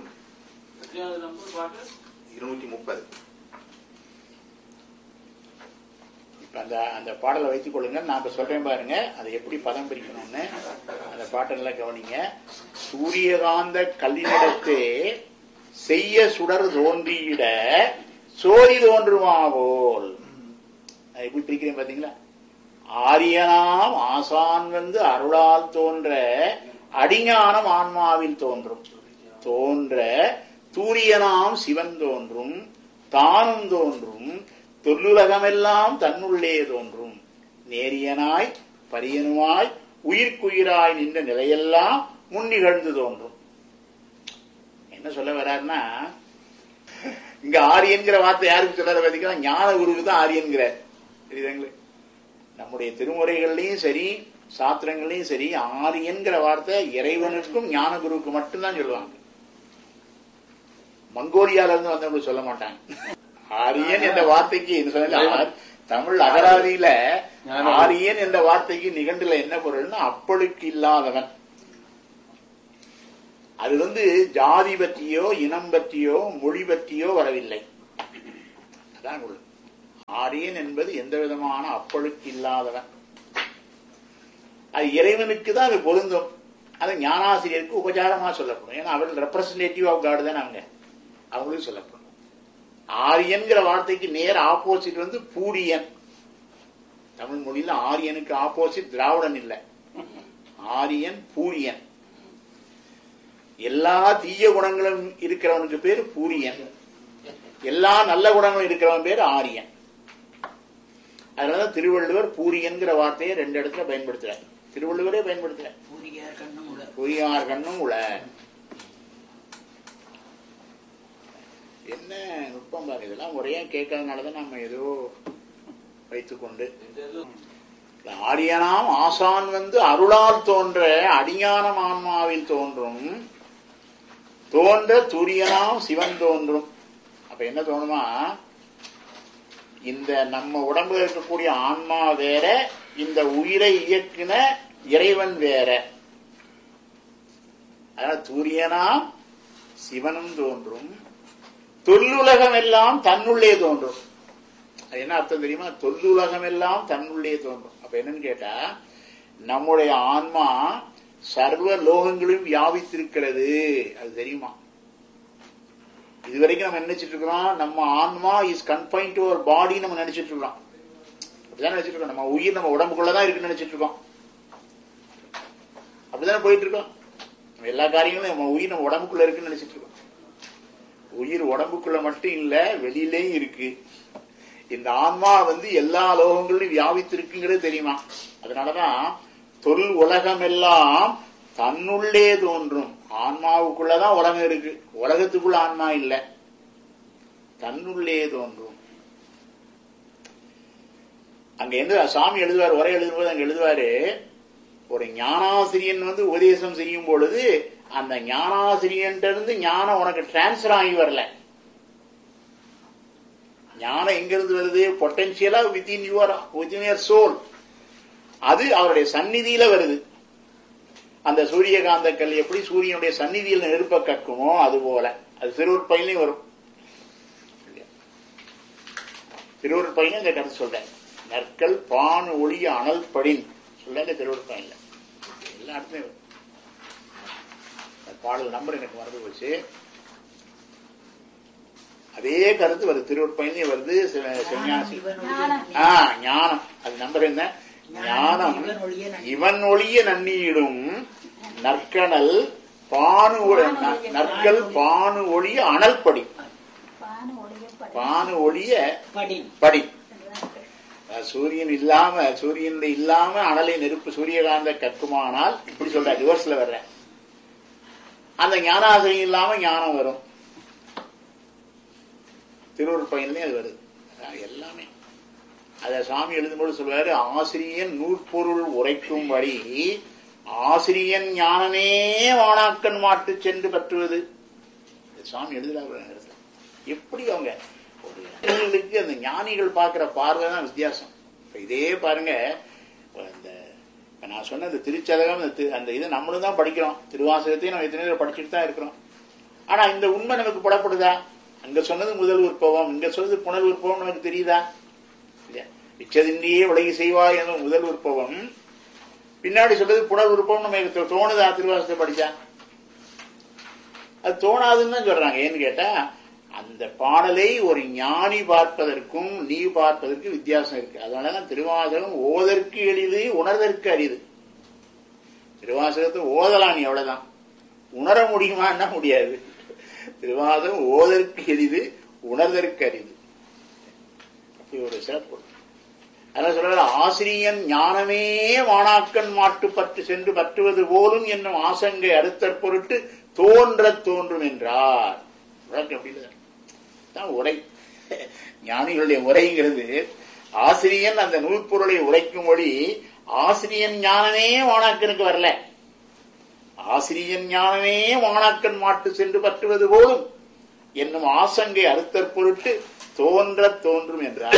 இருநூத்தி முப்பது. அந்த அந்த பாடலை வைத்துக் கொள்ளுங்க. நான் இப்ப சொல்றேன் பாருங்க, அதை எப்படி பதம் பிரிக்கணும்னு அந்த பாட்டை நல்லா கவனிங்க. சூரியகாந்த கல்லினிடத்தே செய்ய சுடர் தோன்றியிட சோதி தோன்றுமாவோல். எப்படி பிரிக்கிறேன் பாத்தீங்களா? ஆரியனாம் ஆசான் வந்து அருளால் தோன்ற அடிஞானம் ஆன்மாவில் தோன்றும். தோன்ற தூரியனாம் சிவன் தோன்றும் தானும் தோன்றும் தொல்லுலகமெல்லாம் தன்னுள்ளே தோன்றும் நேரியனாய் பரியனுமாய் உயிர்க்குயிராய் நின்ற நிலையெல்லாம் முன்னிகழ்ந்து தோன்றும். என்ன சொல்ல வர்றாருன்னா, இங்க ஆரியன்கிற வார்த்தை யாருக்கு சொல்ற பார்த்தீங்கன்னா ஞான குருவுக்கு தான் ஆரியன்கிறார். தெரியுதுங்களே, நம்முடைய திருமுறைகள்லயும் சரி சாஸ்திரங்கள்லயும் சரி ஆரியன்கிற வார்த்தை இறைவனுக்கும் ஞான குருவுக்கு மட்டும்தான் சொல்லுவாங்க. மங்கோலியால இருந்து வந்தவங்க சொல்ல மாட்டாங்க. ஆரியன் என்ற வார்த்தைக்கு தமிழ் அகராதியில ஆரியன் என்ற வார்த்தைக்கு நிகண்டுல என்ன பொருள்னா அப்பளுக்கு இல்லாதவன். அது வந்து ஜாதி பற்றியோ இனம் பற்றியோ மொழி பற்றியோ வரவில்லை. அதான் உள்ள ஆரியன் என்பது எந்த விதமான அப்பழுக்கு இல்லாதவன். அது இறைவனுக்கு தான் அது பொருந்தும். அது ஞானாசிரியருக்கு உபச்சாரமா சொல்லப்படும். ஏன்னா அவர்கள் ரெப்ரசன்டேட்டிவ் ஆஃப் காட் தானே அவங்க, அவங்களுக்கு சொல்லப்படும். ஆரியன்கிற வார்த்தைக்கு நேர் ஆப்போசிட் வந்து பூரியன். தமிழ் மொழியில ஆரியனுக்கு ஆப்போசிட் திராவிடன் இல்லை, ஆரியன் பூரியன். எல்லா தீய குணங்களும் இருக்கிறவனுக்கு பேரு பூரியன், எல்லா நல்ல குணங்களும் இருக்கிறவன் பேரு ஆரியன். அதனாலதான் திருவள்ளுவர் பூரியன்கிற வார்த்தையை ரெண்டு இடத்துல பயன்படுத்துறார். திருவள்ளுவரே பயன்படுத்துறார், பூரியார் கண்ணும் உள. என்ன நுட்பம் பாரு, இதெல்லாம் முறையா கேட்கறதுனாலதான் நம்ம ஏதோ வைத்துக்கொண்டு ஆரியனாம் ஆசான் வந்து அருளால் தோன்ற அடிஞானம் ஆன்மாவில் தோன்றும் தோன்ற துரியனாம் சிவன் தோன்றும். அப்ப என்ன தோணுமா, இந்த நம்ம உடம்புல இருக்கக்கூடிய ஆன்மா வேற, இந்த உயிரை இயக்குன இறைவன் வேற. அதனால சூரியனாம் சிவனும் தோன்றும், தொல்லுலகம் எல்லாம் தன்னுள்ளே தோன்றும். அது என்ன அர்த்தம் தெரியுமா, தொல்லுலகம் எல்லாம் தன்னுள்ளே தோன்றும். அப்ப என்னன்னு கேட்டா, நம்முடைய ஆன்மா சர்வ லோகங்களும் வியாபித்திருக்கிறது, அது தெரியுமா? இதுவரைக்கும் நம்ம நினைச்சிட்டு இருக்கிறோம் நம்ம ஆன்மா இஸ் கன்ஃபைன் டு அவர் பாடி, நம்ம நினைச்சிட்டு இருக்கோம். அப்படிதான் நினைச்சிட்டு இருக்கோம். நம்ம உயிர் நம்ம உடம்புக்குள்ளதான் இருக்குன்னு நினைச்சிட்டு இருக்கோம். அப்படிதானே போயிட்டு இருக்கோம். எல்லா காரியங்களும் நம்ம உயிர் நம்ம உடம்புக்குள்ள இருக்குன்னு நினைச்சிட்டு இருக்கோம். உயிர் உடம்புக்குள்ள மட்டும் இல்ல, வெளியிலேயும் இருக்கு. இந்த ஆன்மா வந்து எல்லா லோகங்களிலும் வியாபித்திருக்குங்கிறது தெரியுமா? அதனாலதான் தொல் உலகம் எல்லாம் தன்னுள்ளே தோன்றும். ஆன்மாவுக்குள்ளதான் உலகம் இருக்கு, உலகத்துக்குள்ள ஆன்மா இல்ல, தன்னுள்ளே தோன்றும். அங்க எந்த சாமி எழுதுவார், உரை எழுதும்போது அங்க எழுதுவாரு, ஒரு ஞானாசிரியன் வந்து உபதேசம் செய்யும் பொழுது அந்த ஞானாசிரியன் இருந்து ஞானம் உனக்கு டிரான்ஸ்பர் ஆகி வரல. ஞானம் எங்கிருந்து வருது, பொட்டன்சியலா within your within your soul. அது அவருடைய சந்நிதியில வருது. அந்த சூரியகாந்த கல் எப்படி சூரியனுடைய சந்நிதியில் நெருப்ப கக்குமோ அது போல அது திருவருட்பயிலையும் வரும். திருவருட்பயில இந்த கருத்து சொல்றேன். நற்கள் பான் ஒளிய அனல் படின் சொல்ல திருவருட்பயில எல்லா இடத்துலயும் வரும். பாடல் நம்பர் எனக்கு மறந்து போச்சு. அதே கருத்து வருது திருவருட்பயிலையும் வருது. ஞானம் அது நம்பர் என்ன, ஞானம் இவன் ஒளிய நன்னீடும் நற்கனல் பானு நற்கள் பானு ஒளிய அனல்படி, பானு ஒளிய படி. சூரியன் இல்லாம சூரியன் இல்லாம அனலை நெருப்பு சூரியகாந்த கற்குமானால் இப்படி சொல்ற ரிவர்ஸ்ல வர்ற அந்த ஞானாசிரியம் இல்லாம ஞானம் வரும். திருவருட்பயிலே அது வருது. எல்லாமே அத சுவாமி எழுதும்போது சொல்வாரு, ஆசிரியன் நூற்பொருள் உரைக்கும்படி ஆசிரியன் ஞானமே வானாக்கன் மாட்டு சென்று பற்றுவது. சுவாமி எழுதுறாங்க. எப்படி அவங்க ஒரு அந்த ஞானிகள் பார்க்கிற பார்வை தான் வித்தியாசம். இதே பாருங்க, இந்த நான் சொன்ன இந்த திருச்சதகம் அந்த இதை நம்மளும் தான் படிக்கிறோம், திருவாசகத்தையும் நம்ம எத்தனை படிச்சுட்டு தான் இருக்கிறோம். ஆனா இந்த உண்மை நமக்கு புலப்படுதா? அங்க சொன்னது முதல் உற்பவம், இங்க சொன்னது புனல் உற்பவம் நமக்கு தெரியுதா? இச்சதின்றியே உலகி செய்வாய் என்ற முதல் உற்பவம், பின்னாடி சொல்றது புனல் உற்பவம் நம்ம தோணுதா? திருவாசகத்தை படிச்சா அது தோணாதுன்னு தான் சொல்றாங்க. ஏன்னு கேட்டா, அந்த பாடலை ஒரு ஞானி பார்ப்பதற்கும் நீ பார்ப்பதற்கு வித்தியாசம் இருக்கு. அதனாலதான் திருவாசகம் ஓதற்கு எளிது உணர்தற்கு அரிது. திருவாசகத்தை ஓதலாம் நீ, அவ்வளவுதான். உணர முடியுமான்னா முடியாது. திருவாசகம் ஓதற்கு எளிது உணர்தற்கு அரிது. அப்படி ஒரு சிறப்பு. அதனால சொல்ற ஆசிரியன் ஞானமே வானாக்கன் மாட்டு பற்று சென்று பற்றுவது போலும் என்னும் ஆசங்கை அறுத்தற் பொருட்டு தோன்ற தோன்றும் என்றார். உரை ஞானிகளுடைய உரைங்கிறது, ஆசிரியன் அந்த நூற்பொருளை உரைக்கும்படி ஆசிரியன் ஞானமே வானாக்கனுக்கு வரல. ஆசிரியன் ஞானமே வானாக்கன் மாட்டு சென்று பற்றுவது போலும் என்னும் ஆசங்கை அறுத்தற் பொருட்டு தோன்ற தோன்றும் என்றார்.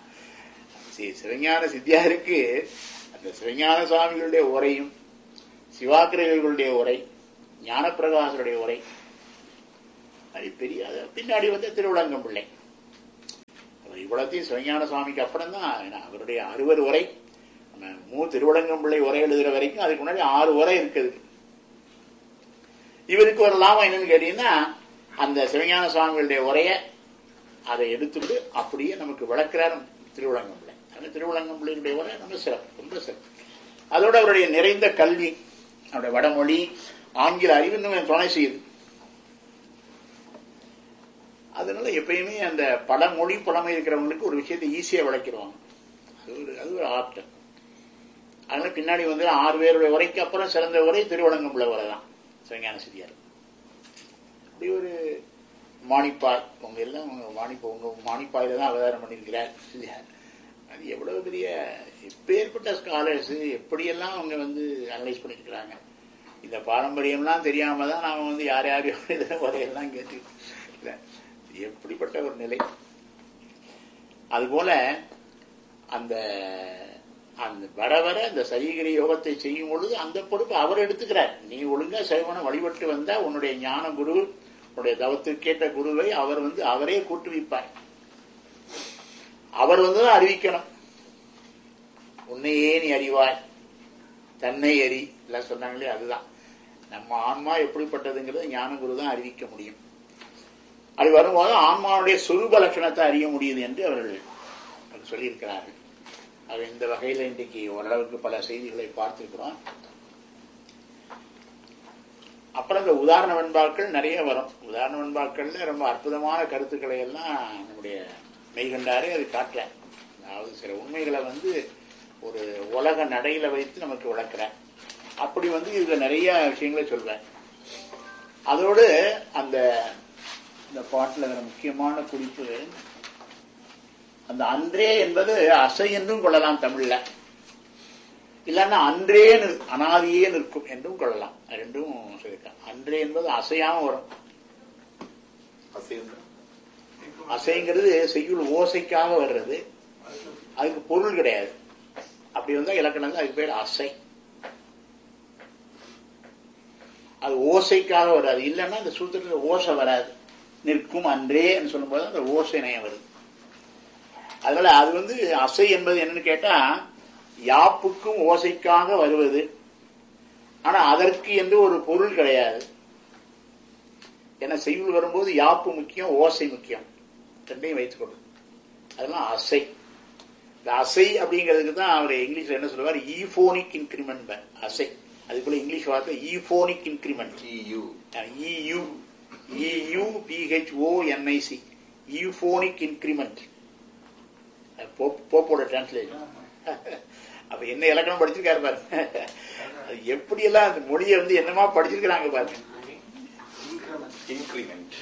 சிவஞான சித்தியாருக்கு அந்த சிவஞான சுவாமிகளுடைய உரையும் சிவாக்கிரர்களுடைய உரை, ஞானப்பிரகாசருடைய உரை, அது பெரிய பின்னாடி வந்து திருவிளங்கம் பிள்ளை. இவ்வளத்தையும் சிவஞான சுவாமிக்கு அப்புறம் தான் அவருடைய அறுவர் உரை, மூ திருவிளங்கம் பிள்ளை உரை எழுதுற வரைக்கும் அதுக்கு முன்னாடி ஆறு உரை இருக்குது. இவருக்கு ஒரு லாபம் என்னன்னு கேட்டீங்கன்னா, அந்த சிவஞான சுவாமிகளுடைய உரைய அதை எடுத்துட்டு அப்படியே நமக்கு விளக்குறார் திருவிளங்கம் பிள்ளை. அந்த திருவிளங்கம் பிள்ளையுடைய உரை ரொம்ப சிறப்பு, ரொம்ப சிறப்பு. அதோட அவருடைய நிறைந்த கல்வி, அவருடைய வடமொழி, ஆங்கில அறிவு இன்னும் துணை செய்யுது. அதனால எப்பயுமே அந்த பல மொழி புலமை இருக்கிறவங்களுக்கு ஒரு விஷயத்தை ஈஸியா விளக்கிடுவாங்க. அது ஒரு அது ஒரு ஆர்ட். அதனால பின்னாடி வந்து ஆறு பேருடைய உரைக்கு அப்புறம் சிறந்த உரை திருவிளங்கம் பிள்ளை உரை தான் சிவஞான சித்தியார். அப்படி ஒரு மாணிப்பாய், உங்க எல்லாம் மாணிப்பா உங்க மாணிப்பாயில தான் அவதாரம் பண்ணியிருக்கிறார் இல்லையா? அது எவ்வளவு பெரிய எப்பேற்பட்ட ஸ்காலர்ஸ் எப்படியெல்லாம் அவங்க வந்து அனலைஸ் பண்ணிருக்கிறாங்க. இந்த பாரம்பரியம்லாம் தெரியாம தான் நாம வந்து யார் யாரையும் உரையெல்லாம் கேட்டு எப்படிப்பட்ட ஒரு நிலை. அதுபோல அந்த அந்த வர வர அந்த சரீகிரி யோகத்தை செய்யும் பொழுது அந்த பொறுப்பு அவர் எடுத்துக்கிறார். நீ ஒழுங்கா சைவன வழிபட்டு வந்தா உன்னுடைய ஞான குரு, உன்னுடைய தவத்துக்கேற்ற குருவை அவர் வந்து அவரே கூட்டுவிப்பார். அவர் வந்து அறிவிக்கணும். உன்னையே நீ அறிவாய், தன்னை அறி எல்லாம் சொன்னாங்களே, அதுதான் நம்ம ஆன்மா எப்படிப்பட்டதுங்கிறத ஞான குரு தான் அறிவிக்க முடியும். அது வரும்போது ஆன்மாவுடைய சொரூப லட்சணத்தை அறிய முடியுது என்று அவர்கள் சொல்லியிருக்கிறார்கள். அது இந்த வகையில் இன்றைக்கு ஓரளவுக்கு பல செய்திகளை பார்த்திருக்கிறோம். அப்புறம் இந்த உதாரண வெண்பாக்கள் நிறைய வரும். உதாரண வெண்பாக்கள்ல ரொம்ப அற்புதமான கருத்துக்களை எல்லாம் நம்முடைய மெய்கண்டாரே அது காட்டுற. அதாவது சில உண்மைகளை வந்து ஒரு உலக நடையில வைத்து நமக்கு விளக்குற. அப்படி வந்து இதுல நிறைய விஷயங்களை சொல்வேன். அதோடு அந்த இந்த பாட்டுல முக்கியமான குறிப்பு, அந்த அன்றே என்பது அசை என்றும் கொள்ளலாம் தமிழ்ல, இல்லன்னா அன்றே அனாதியே நிற்கும் என்றும் கொள்ளலாம். ரெண்டும் சொல்லியிருக்காங்க. அன்றே என்பது அசையாம வரும். அசைங்கிறது செய்யுள் ஓசைக்காக வர்றது, அதுக்கு பொருள் கிடையாது. அப்படி வந்தா இலக்கணம் அதுக்கு பேர் அசை. அது ஓசைக்காக வராது. இல்லைன்னா அந்த சூத்திரத்தில் ஓசை வராது. நிற்கும் அன்றே சொல்லும் போது அந்த ஓசை நயம் வருது. அதனால அது வந்து அசை என்பது என்னன்னு கேட்டா, யாப்புக்கும் ஓசைக்காக வருவது. ஆனா அதற்கு என்று ஒரு பொருள் கிடையாது. ஏன்னா செய்யுள் வரும்போது யாப்பு முக்கியம், ஓசை முக்கியம், ரெண்டையும் வைத்துக் கொள்ளும். அதெல்லாம் அசை. இந்த அசை அப்படிங்கிறதுக்கு தான் அவர் இங்கிலீஷ்ல என்ன சொல்லுவார், ஈபோனிக் இன்கிரிமெண்ட். அசை அதுக்குள்ள இங்கிலீஷ் வார்த்தை ஈபோனிக் இன்கிரிமெண்ட். EU இயூபிஹெச்ஓஎன்ஐசி ஈபோனிக் increment. போப்போட டிரான்ஸ்லேஷன். அப்ப என்ன இலக்கணம் படிச்சிருக்காரு பாருங்க. அது எப்படி எல்லாம் அந்த மொழியை வந்து என்னமா படிச்சிருக்கிறாங்க பாருங்க. இன்கிரிமெண்ட்.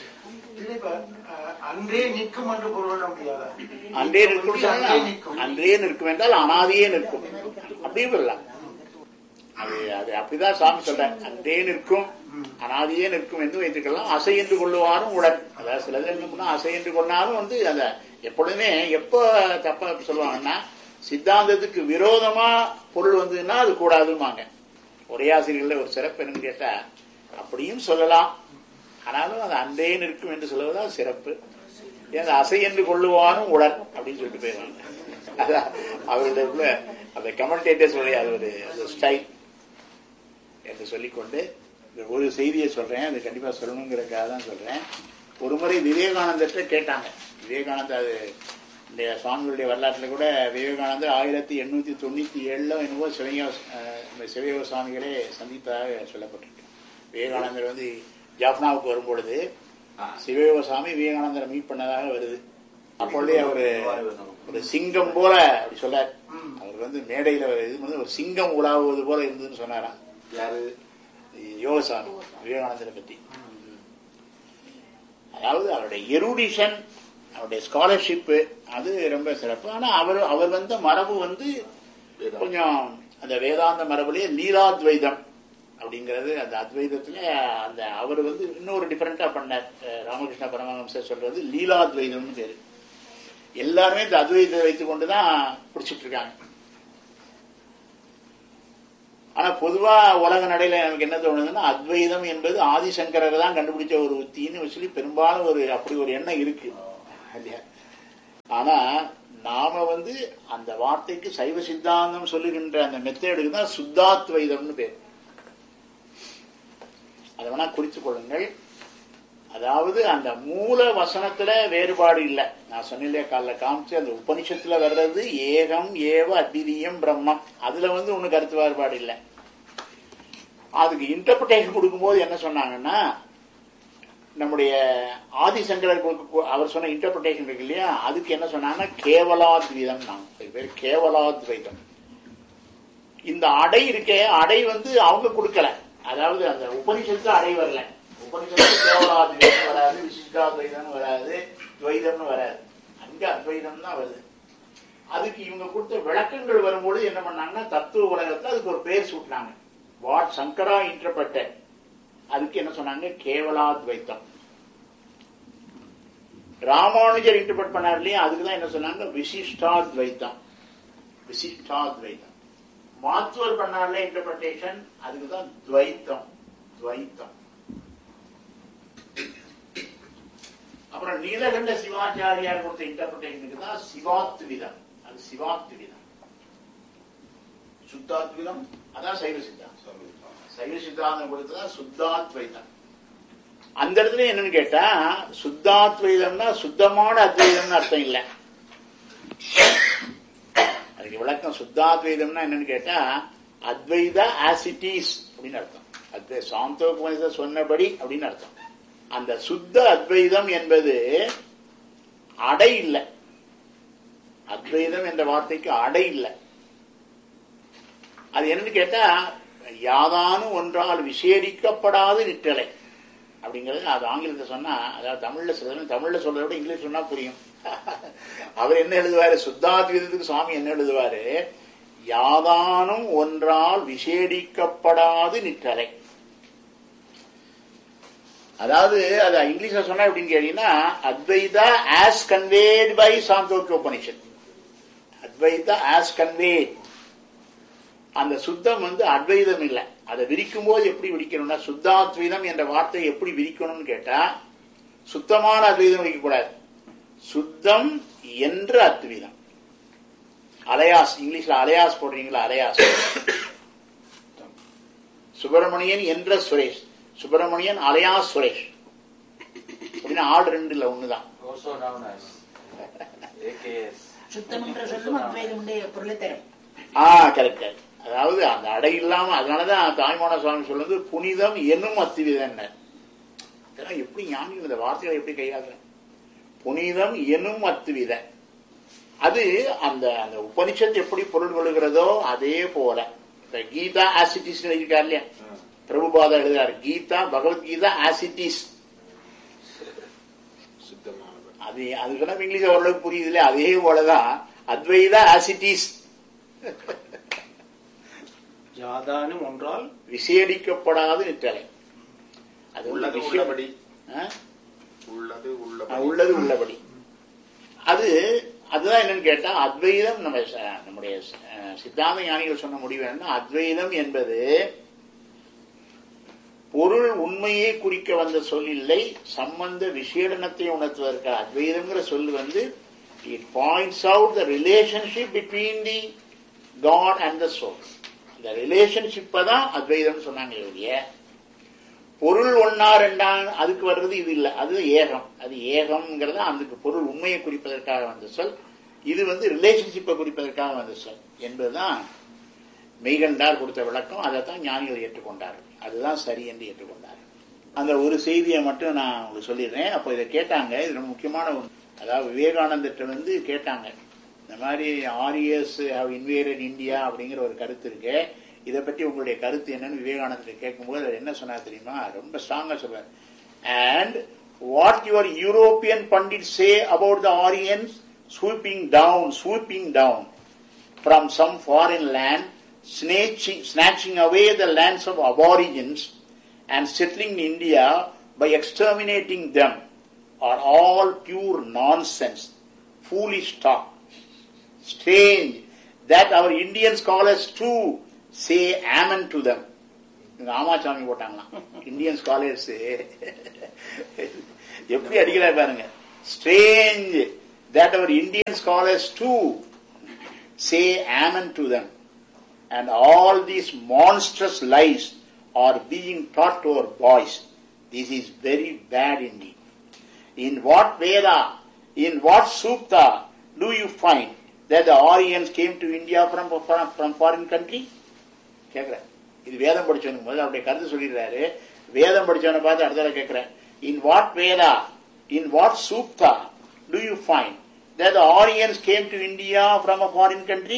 அன்றே நிற்கும் என்று பொருள் முடியாது. அன்றே நிற்கும், அன்றே நிற்கும் என்றால் அனாதியே நிற்கும் அப்படியே சொல்லலாம். அது அது அப்படிதான் சாமி சொல்றாங்க. அன்றே நிற்கும், அனாதியே நிற்கும் என்று வைத்துக்கலாம். அசை என்று கொள்ளுவாரும் உடன். அதாவது சிலது என்ன அசை என்று கொண்டாலும் வந்து அந்த எப்பொழுதுமே எப்ப தப்பா சொல்லுவாங்கன்னா, சித்தாந்தத்துக்கு விரோதமா பொருள் வந்ததுன்னா அது கூடாதுமாங்க. ஒரே ஆசிரியர்கள ஒரு சிறப்பு என்னன்னு கேட்டா, அப்படியும் சொல்லலாம், ஆனாலும் அது அன்றே நிற்கும் என்று சொல்லுவதுதான் சிறப்பு. ஏன் அசை என்று கொள்ளுவாரும் உடன் அப்படின்னு சொல்லிட்டு போயிருவாங்க. அதான் அவர்களுடைய அந்த கமெண்டேட்டர்ஸ் உடைய அது ஒரு ஸ்டைல் என்று சொல்லிக்கொண்டு ஒரு செய்தியை சொல்றேன். அது கண்டிப்பா சொல்லணுங்கிறதுக்காக தான் சொல்றேன். ஒரு முறை விவேகானந்தர்கிட்ட கேட்டாங்க. விவேகானந்தர் அது இந்த சுவாமிகளுடைய வரலாற்றுல கூட விவேகானந்தர் ஆயிரத்தி எண்ணூத்தி தொண்ணூத்தி ஏழுல என்னவோ சிவ சிவயோக சுவாமிகளே சந்தித்ததாக சொல்லப்பட்டிருக்கு. விவேகானந்தர் வந்து ஜாஃப்னாவுக்கு வரும்பொழுது சிவயோக சுவாமி விவேகானந்தரை மீட் பண்ணதாக வருது. அப்பொழுதே அவரு ஒரு சிங்கம் போல அப்படி சொல்லார். அவர் வந்து மேடையில இது ஒரு சிங்கம் உலாவுவது போல இருந்ததுன்னு சொன்னாராம். யாரு? யோகசாமி விவேகானந்தரை பத்தி. அதாவது அவருடைய எருடிஷன், அவருடைய ஸ்காலர்ஷிப் அது ரொம்ப சிறப்பு. ஆனா அவர் அவர் வந்த மரபு வந்து கொஞ்சம் அந்த வேதாந்த மரபுலயே லீலாத்வைதம் அப்படிங்கிறது. அந்த அத்வைதத்துல அந்த அவர் வந்து இன்னொரு டிஃபரெண்டா பண்ணார். ராமகிருஷ்ண பரமஹம்சர் சொல்றது லீலாத்வைதம்னு பேரு. எல்லாருமே இந்த அத்வைதத்தை வைத்துக் கொண்டுதான் பிடிச்சிட்டு இருக்காங்க. ஆனா பொதுவா உலக நடையில எனக்கு என்ன தோணுதுன்னா அத்வைதம் என்பது ஆதிசங்கரர் தான் கண்டுபிடிச்ச ஒரு உத்தின்னு சொல்லி பெரும்பாலும் ஒரு அப்படி ஒரு எண்ணம் இருக்கு. ஆனா நாம வந்து அந்த வார்த்தைக்கு சைவ சித்தாந்தம் சொல்லுகின்ற அந்த மெத்தேடுக்கு தான் சுத்தாத்வைதம்னு பேர். அதை வேணா குறித்துக் கொள்ளுங்கள். அதாவது அந்த மூல வசனத்துல வேறுபாடு இல்லை. நான் சொன்னிலே காலைல காமிச்சு அந்த உபனிஷத்துல வர்றது ஏகம் ஏவ அத்விதீயம் பிரம்மம், அதுல வந்து ஒண்ணு கருத்து வேறுபாடு இல்லை. அதுக்கு இன்டர்பிரேஷன் கொடுக்கும்போது என்ன சொன்னாங்கன்னா, நம்முடைய ஆதிசங்கரர் அவர் சொன்ன இன்டர்பிரேஷன் இருக்கு இல்லையா, அதுக்கு என்ன சொன்னாங்கன்னா கேவலாத்வைதம். நாங்க பேர் கேவலாத்வைதம். இந்த அடை இருக்கே, அடை வந்து அவங்க கொடுக்கல. அதாவது அந்த உபனிஷத்து அடை வரல. உபனிஷத்து கேவலாத்வைதம் வராது, விசிஷ்டாத்வைதம் வராது, துவைதம்னு வராது. அங்க அத்வைதம் தான் வருது. அதுக்கு இவங்க கொடுத்த விளக்கங்கள் வரும்போது என்ன பண்ணாங்கன்னா தத்துவ உலகத்துல அதுக்கு ஒரு பேர் சூட்டினாங்க. வாட் சங்கரா இன்டர்பிரட்டட், அதுக்கு என்ன சொன்னாங்க கேவலாத்வைத்தம். ராமானுஜர் இன்டர்பிரட் பண்ணார் இல்லையா, அதுக்குதான் என்ன சொன்னாங்க விசிஷ்டாத்வைத்தம். விசிஷ்டாத்வைத்தம். மாத்துவர் பண்ணார்ல இன்டர்பிரட்டேஷன், அதுக்குதான் துவைத்தம். துவைத்தம். அப்புறம் நீலகண்ட சிவாச்சாரியார் கொடுத்த இன்டர்பிரட்டேஷனுக்கு தான் சிவாத்விதம். அது சிவாத்விதம். சுத்தாத்விதம் அதான் சைவ சித்தாந்தம். சைவ சித்தாந்தம் கொடுத்ததான் சுத்தாத்வைதம். அந்த இடத்துல என்னன்னு கேட்டா சுத்தாத்வைதம்னா சுத்தமான அத்வைதம்னு அர்த்தம் இல்லை. அதுக்கு விளக்கம் சுத்தாத்வைதம்னா என்னன்னு கேட்டா அத்வைத ஆசிட்டிஸ் அப்படின்னு அர்த்தம். அத்வை சாந்தோபனிஷ சொன்னபடி அப்படின்னு அர்த்தம். அந்த சுத்த அத்வைதம் என்பது அடை இல்லை. அத்வைதம் என்ற வார்த்தைக்கு அடை இல்லை. அது என்னன்னு கேட்டா யாதானும் ஒன்றால் விசேடிக்கப்படாது நிற்றலை அப்படிங்கிறது. அது ஆங்கிலத்தை சொன்னா, அதாவது தமிழ்ல சொல்ற தமிழ்ல சொல்றத விட இங்கிலீஷ் சொன்னா புரியும். அவர் என்ன எழுதுவாரு, சுத்தாத்வைதத்துக்கு சுவாமி என்ன எழுதுவாரு, யாதானும் ஒன்றால் விசேடிக்கப்படாது நிற்றலை. அதாவது அது இங்கிலீஷ்ல சொன்னா எப்படின்னு கேட்டீங்கன்னா Advaita as conveyed by Chandogya Upanishad. Advaita as conveyed. அந்த சுத்தம் வந்து அத்வைதம் இல்லை. அதை விரிக்கும் போது எப்படி விரிக்கணும்னா சுத்தாத்வைதம் என்ற வார்த்தையை எப்படி விரிக்கணும்னு கேட்டா சுத்தமான அத்வைதம் விரிக்கக்கூடாது. சுத்தம் என்ற அத்வைதம். அலையாஸ், இங்கிலீஷ்ல அலையாஸ் போடுறீங்களா, அலையாஸ். சுப்பிரமணியன் என்ற சுரேஷ், சுப்பிரமணியன் அலையாஸ் சுரேஷ் அப்படின்னா ஆடு ரெண்டு இல்ல ஒண்ணுதான். ஆ கரெக்ட். அதாவது அந்த அடை இல்லாம, அதனாலதான் தாய்மான சுவாமி சொல்றது புனிதம் என்னும் அத்விதம். இதெல்லாம் எப்படி ஞானிகள் இந்த வார்த்தைகளை எப்படி கையாளுற, புனிதம் என்னும் அத்வித. அது அந்த அந்த உபனிஷத்து எப்படி பொருள் கொள்கிறதோ அதே போல கீதா ஆசிட்டிஸ் எழுதியிருக்காரு இல்லையா, பிரபுபாதா எழுதுறாரு கீதா பகவத்கீதா ஆசிட்டிஸ். அது அதுக்கெல்லாம் இங்கிலீஷ் ஓரளவுக்கு புரியுது இல்லையா, அதே போலதான் அத்வைதா ஆசிட்டிஸ். யாதானும் ஒன்றால் விசேடிக்கப்படாது நிற்றலை. அது உள்ளது உள்ளபடி. உள்ளது உள்ளது உள்ளபடி. அது அதுதான் என்னன்னு கேட்டா அத்வைதம். நம்ம நம்முடைய சித்தாந்த ஞானிகள் சொன்ன முடிவு என்ன, அத்வைதம் என்பது பொருள் உண்மையை குறிக்க வந்த சொல் இல்லை, சம்பந்த விசேடனத்தை உணர்த்துவதற்கு அத்வைதம்ங்கிற சொல் வந்து it points out the relationship between the God and the soul. இந்த ரிலேஷன்ஷிப்பை தான் அத்வைதம் சொன்னாங்க. இல்லைய பொருள் ஒன்னா ரெண்டா அதுக்கு வர்றது இது இல்லை, அது ஏகம். அது ஏகம்ங்கிறத அதுக்கு பொருள் உண்மையை குறிப்பதற்காக வந்த சொல். இது வந்து ரிலேஷன்ஷிப்பை குறிப்பதற்காக வந்த சொல் என்பதுதான் மெய்கண்டார் கொடுத்த விளக்கம். அதைத்தான் ஞானிகள் ஏற்றுக்கொண்டார்கள். அதுதான் சரி என்று ஏற்றுக்கொண்டார்கள். அந்த ஒரு செய்தியை மட்டும் நான் உங்களுக்கு சொல்லிடுறேன். அப்போ இதை கேட்டாங்க, இது ரொம்ப முக்கியமான ஒன்று. அதாவது விவேகானந்தர்கிட்ட வந்து கேட்டாங்க, இந்த மாதிரி ஆரியஸ் ஹவ் இன்வேடட் இந்தியா அப்படிங்கிற ஒரு கருத்து இருக்கு, இதை பற்றி உங்களுடைய கருத்து என்னன்னு விவேகானந்தர் கேட்கும்போது அவர் என்ன சொன்னார் தெரியுமா, ரொம்ப ஸ்ட்ராங்கா சொல்றார். And what your European Pandit say about the Aryans swooping down, swooping down from some foreign land, snatching, snatching away the lands of aborigines and settling in India by exterminating them are all pure nonsense, foolish talk. Strange that our Indian scholars too say Amen to them. ராமாசாமி போட்டாங்களாம் Indian scholars. எப்படி அடிக்கிறார் பாருங்க. Strange that our Indian scholars too say amen to them, and all these monstrous lies are being taught to our boys. This is very bad indeed. In what Veda, in what Sukta do you find that the Aryans came to India from, from, from foreign country? கேட்கிறேன். இது வேதம் படிச்சவனுக்கு முதல்ல அவருடைய கருத்து சொல்லிடுறாரு. வேதம் படிச்சவனை பார்த்து அடுத்த கேட்கிறேன். In what Veda, in what Sukta do you find that the Aryans came to India from a foreign country?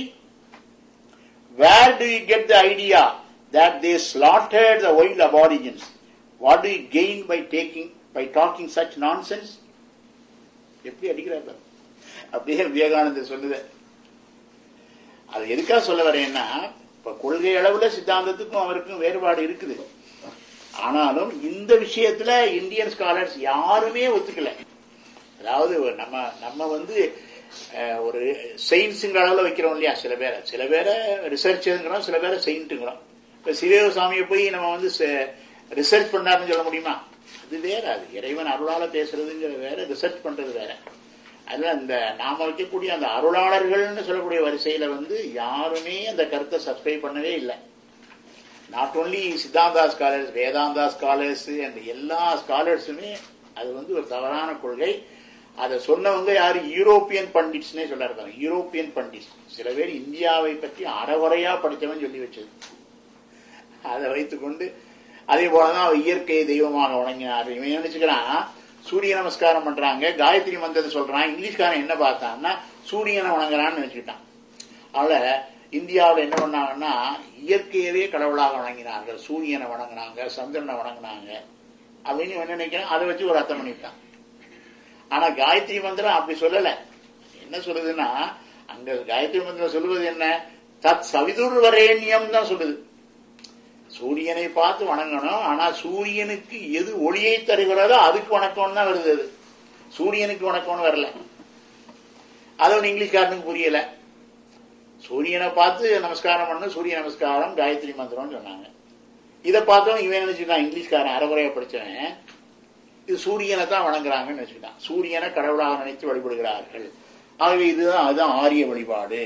Where do you get the idea that they slaughtered the wild aborigines? What do you gain by taking by talking such nonsense? எப்படி அடிக்கிறார் அப்படியே விவேகானந்தர் சொல்லுது. அது எதுக்காக சொல்ல வரேன்னா, இப்ப கொள்கை அளவுல சித்தாந்தத்துக்கும் அவருக்கும் வேறுபாடு இருக்குது. ஆனாலும் இந்த விஷயத்துல இந்தியன் ஸ்காலர்ஸ் யாருமே ஒத்துக்கல. அதாவது நம்ம நம்ம வந்து ஒரு செயின்ஸுங்கிற அளவில் வைக்கிறோம் இல்லையா, சில பேரை சில பேரை ரிசர்ச்சுங்கிறோம், சில பேரை செயின்ட்டுங்கிறோம். இப்போ சிவசாமியை போய் நம்ம வந்து ரிசர்ச் பண்ணாருன்னு சொல்ல முடியுமா? அது வேற. அது இறைவன் அருளால பேசுறதுங்கிற வேற, ரிசர்ச் பண்றது வேற. அதுல அந்த நாம வைக்கக்கூடிய அந்த அருளாளர்கள்னு சொல்லக்கூடிய வரிசையில வந்து யாருமே அந்த கருத்தை சப்ஸ்கிரைப் பண்ணவே இல்லை. Not only Siddhanta scholars, Vedanta scholars and எல்லா ஸ்காலர்ஸுமே அது வந்து ஒரு தவறான கொள்கை. அதை சொன்னவங்க யாரு? யூரோப்பியன் பண்டிட்ஸ்னே சொல்ல இருக்காங்க. யூரோப்பியன் பண்டிட்ஸ் சில பேர் இந்தியாவை பற்றி அறகுறையா படித்தவன் சொல்லி வச்சது. அதை வைத்துக்கொண்டு அதே போலதான் அவர் இயற்கையை தெய்வமாக வணங்கினார். இவன் நினைச்சுக்கிறான் சூரிய நமஸ்காரம் பண்றாங்க, காயத்ரி மந்திரத்தை சொல்றான். இங்கிலீஷ்காரன் என்ன பார்த்தான்னா சூரியனை வணங்குறான்னு நினைச்சுக்கிட்டான். அவளை இந்தியாவில் என்ன பண்ணாங்கன்னா இயற்கையவே கடவுளாக வணங்கினார்கள், சூரியனை வணங்கினாங்க, சந்திரனை வணங்கினாங்க அப்படின்னு என்ன நினைக்கிறேன். அதை வச்சு ஒரு அர்த்தம் பண்ணிட்டான். ஆனா காயத்ரி மந்திரம் அப்படி சொல்லல. என்ன சொல்லுதுன்னா, அங்க காயத்ரி மந்திரம் சொல்லுவது என்ன? தத் சவிதுர் வரேண்யம் தான் சொல்லுது. சூரியனை பார்த்து வணங்கணும். ஆனா சூரியனுக்கு எது ஒளியை தருகிறதோ அதுக்கு வணக்கம் தான் வருது. அது சூரியனுக்கு வணக்கம்னு வரல. அது ஒன்று இங்கிலீஷ்காரனுக்கு புரியல. சூரியனை பார்த்து நமஸ்காரம் பண்ணு, சூரிய நமஸ்காரம் காயத்ரி மந்திரம்னு சொன்னாங்க. இதை பார்த்தோம் இவன் நினைச்சுட்டான், இங்கிலீஷ்காரன் அறகுறையா படிச்சவன், இது சூரியனை தான் வணங்குறாங்கன்னு நினைச்சுட்டான். சூரியனை கடவுளாக நினைத்து வழிபடுகிறார்கள். ஆகவே இதுதான் அதுதான் ஆரிய வழிபாடு.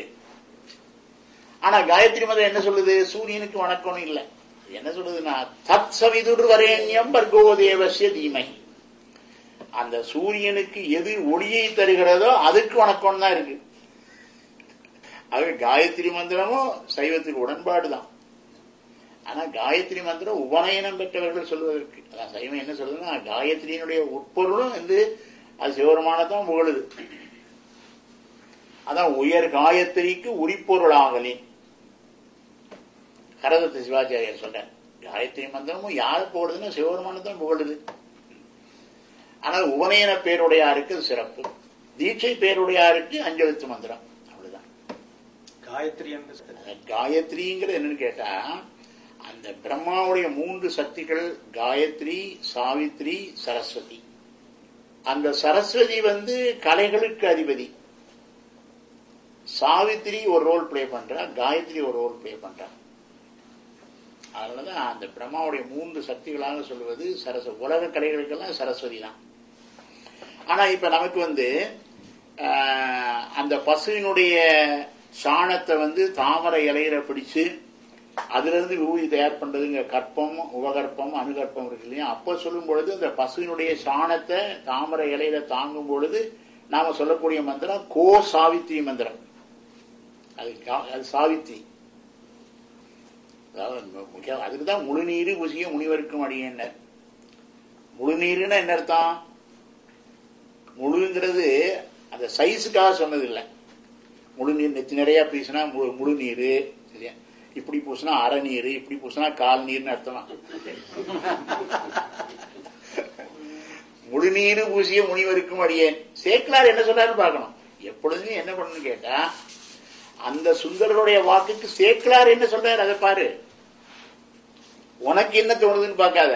ஆனா காயத்ரி மந்திரம் என்ன சொல்லுது? சூரியனுக்கு வணக்கம்னு இல்லை. என்ன சொல்லுதுன்னா தத் சவிதுர் வரேண்யம் பர்கோ தேவஸ்ய தீமஹி. அந்த சூரியனுக்கு எது ஒளியை தருகிறதோ அதுக்கு வணக்கம் தான் இருக்கு. ஆக காயத்ரி மந்திரமும் சைவத்துக்கு உடன்பாடுதான். ஆனா காயத்ரி மந்திரம் உபநயனம் பெற்றவர்கள் சொல்வதற்கு, அதான் சைவம் என்ன சொல்றதுன்னா காயத்ரியினுடைய உட்பொருளும் வந்து அது சிவபெருமானதான் புகழுது. அதான் உயர் காயத்ரிக்கு உரிப்பொருளாகலின் கரதத்தை சிவாச்சாரியர் சொல்ற. காயத்ரி மந்திரமும் யாரு புகழுதுன்னா சிவபெருமானதான் புகழுது. ஆனால் உபநயன பேருடையாருக்கு சிறப்பு, தீட்சை பேருடையாருக்கு அஞ்செழுத்து மந்திரம். அவ்வளவுதான். காயத்ரி காயத்ரிங்கிறது என்னன்னு கேட்டா, அந்த பிரம்மாவுடைய மூன்று சக்திகள் காயத்ரி, சாவித்ரி, சரஸ்வதி. அந்த சரஸ்வதி வந்து கலைகளுக்கு அதிபதி. சாவித்ரி ஒரு ரோல் பிளே பண்றா, காயத்ரி ஒரு ரோல் பிளே பண்றா. அதனாலதான் அந்த பிரம்மாவுடைய மூன்று சக்திகளாக சொல்வது சரஸ்வதி. உலக கலைகளுக்கெல்லாம் சரஸ்வதி தான். ஆனா இப்ப நமக்கு வந்து அந்த பசுவினுடைய சாணத்தை வந்து தாமரை இலையில பிடிச்சு அதுல இருந்து விபூதி தயார் பண்றதுங்க கற்பம், உபகற்பம், அணுகற்பம் இருக்கு இல்லையா? அப்ப சொல்லும் பொழுது அந்த பசுவினுடைய சாணத்தை தாமரை இலையில தாங்கும் பொழுது நாம சொல்லக்கூடிய மந்திரம் கோ சாவித்ரி மந்திரம். அது அது சாவித்ரி. அதாவது அதுக்குதான் முழுநீரு புசிய முனிவருக்கும் அடியேன்ன. முழுநீருன்னா என்ன அர்த்தம்? முழுங்கிறது அந்த சைஸுக்காக சொன்னது இல்லை. முழுநீர் நெத்தி நிறைய பூசினா முழு நீரு, சரியா? இப்படி பூசினா அரை நீரு, இப்படி பூசினா கால் நீர்னு அர்த்தமா? முழுநீரு பூசிய முனிவருக்கும் அடியேன். சேக்கலார் என்ன சொல்றாருன்னு பார்க்கணும். எப்பொழுதுமே என்ன பண்ணணும்னு கேட்டா, அந்த சுந்தரருடைய வாக்குக்கு சேக்கலார் என்ன சொல்றாரு அதை பாரு. உனக்கு என்ன தோணுதுன்னு பார்க்காத.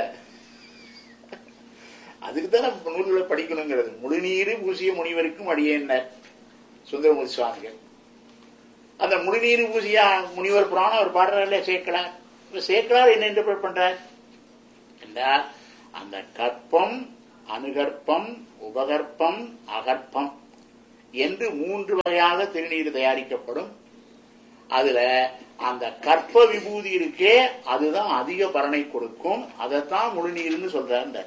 அதுக்குதான் நூல்களை படிக்கணுங்கிறது. முழுநீரு பூசிய முனிவருக்கும் அடியேன்னர் சுந்தரமூர்த்தி சுவாமிகள். அந்த முழுநீர் பூசியா முனிவர் புராணம் அவர் பாடுறாரு சேர்க்கலார். சேர்க்கலார் என்ன இன்டர்பிரட் பண்றார் என்றால், அந்த கற்பம், அனுகற்பம், உபகற்பம், அகற்பம் என்று மூன்று வகையாக திருநீர் தயாரிக்கப்படும். அதுல அந்த கற்ப விபூதி இருக்கே அதுதான் அதிக பலனை கொடுக்கும். அதைத்தான் முழுநீர்னு சொல்றார்.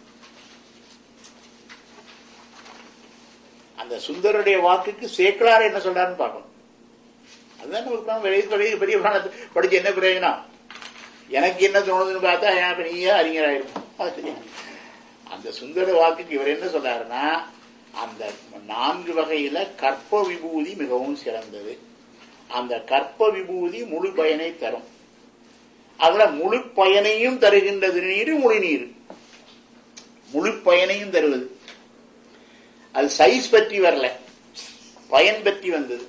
அந்த சுந்தருடைய வாக்குக்கு சேக்கலார் என்ன சொல்றாருன்னு பார்க்கணும். அதுதான் நமக்கு பெரிய புராணத்தை படிச்சு என்ன பிரயோஜனம்? எனக்கு என்ன தோணுதுன்னு பார்த்தா எனக்கு நீயே அறிஞராயிருக்கும். அந்த சுந்தர வாக்குக்கு இவர் என்ன சொல்றாருன்னா, அந்த நான்கு வகையில கற்ப விபூதி மிகவும் சிறந்தது. அந்த கற்ப விபூதி முழு பயனை தரும். அதுல முழு பயனையும் தருகின்ற திருநீர் முழுநீர். முழு பயனையும் தருவது. அது சைஸ் பற்றி வரல, பயன் பற்றி வந்தது.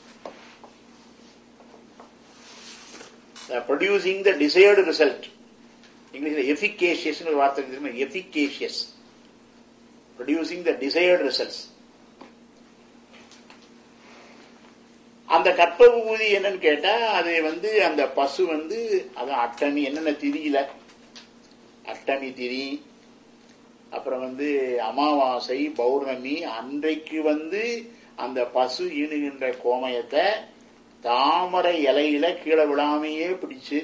ப்ரொடியூசிங் த டிசைர்டு ரிசல்ட். இங்கிலீஷ்ல எஃபிகேஷியஸ் ஒரு வார்த்தை, எஃபிகேஷியஸ், ப்ரொடியூசிங் த டிசைர்டு ரிசல்ட்ஸ். அந்த கற்ப விபூதி என்னன்னு கேட்டா, அது வந்து அந்த பசு வந்து அதான் அட்டமி என்னென்ன திதியில, அட்டமி திதி, அப்புறம் வந்து அமாவாசை, பௌர்ணமி அன்றைக்கு வந்து அந்த பசு ஈணுகின்ற கோமயத்தை தாமரை இலையில கீழே விழாமையே பிடிச்சு,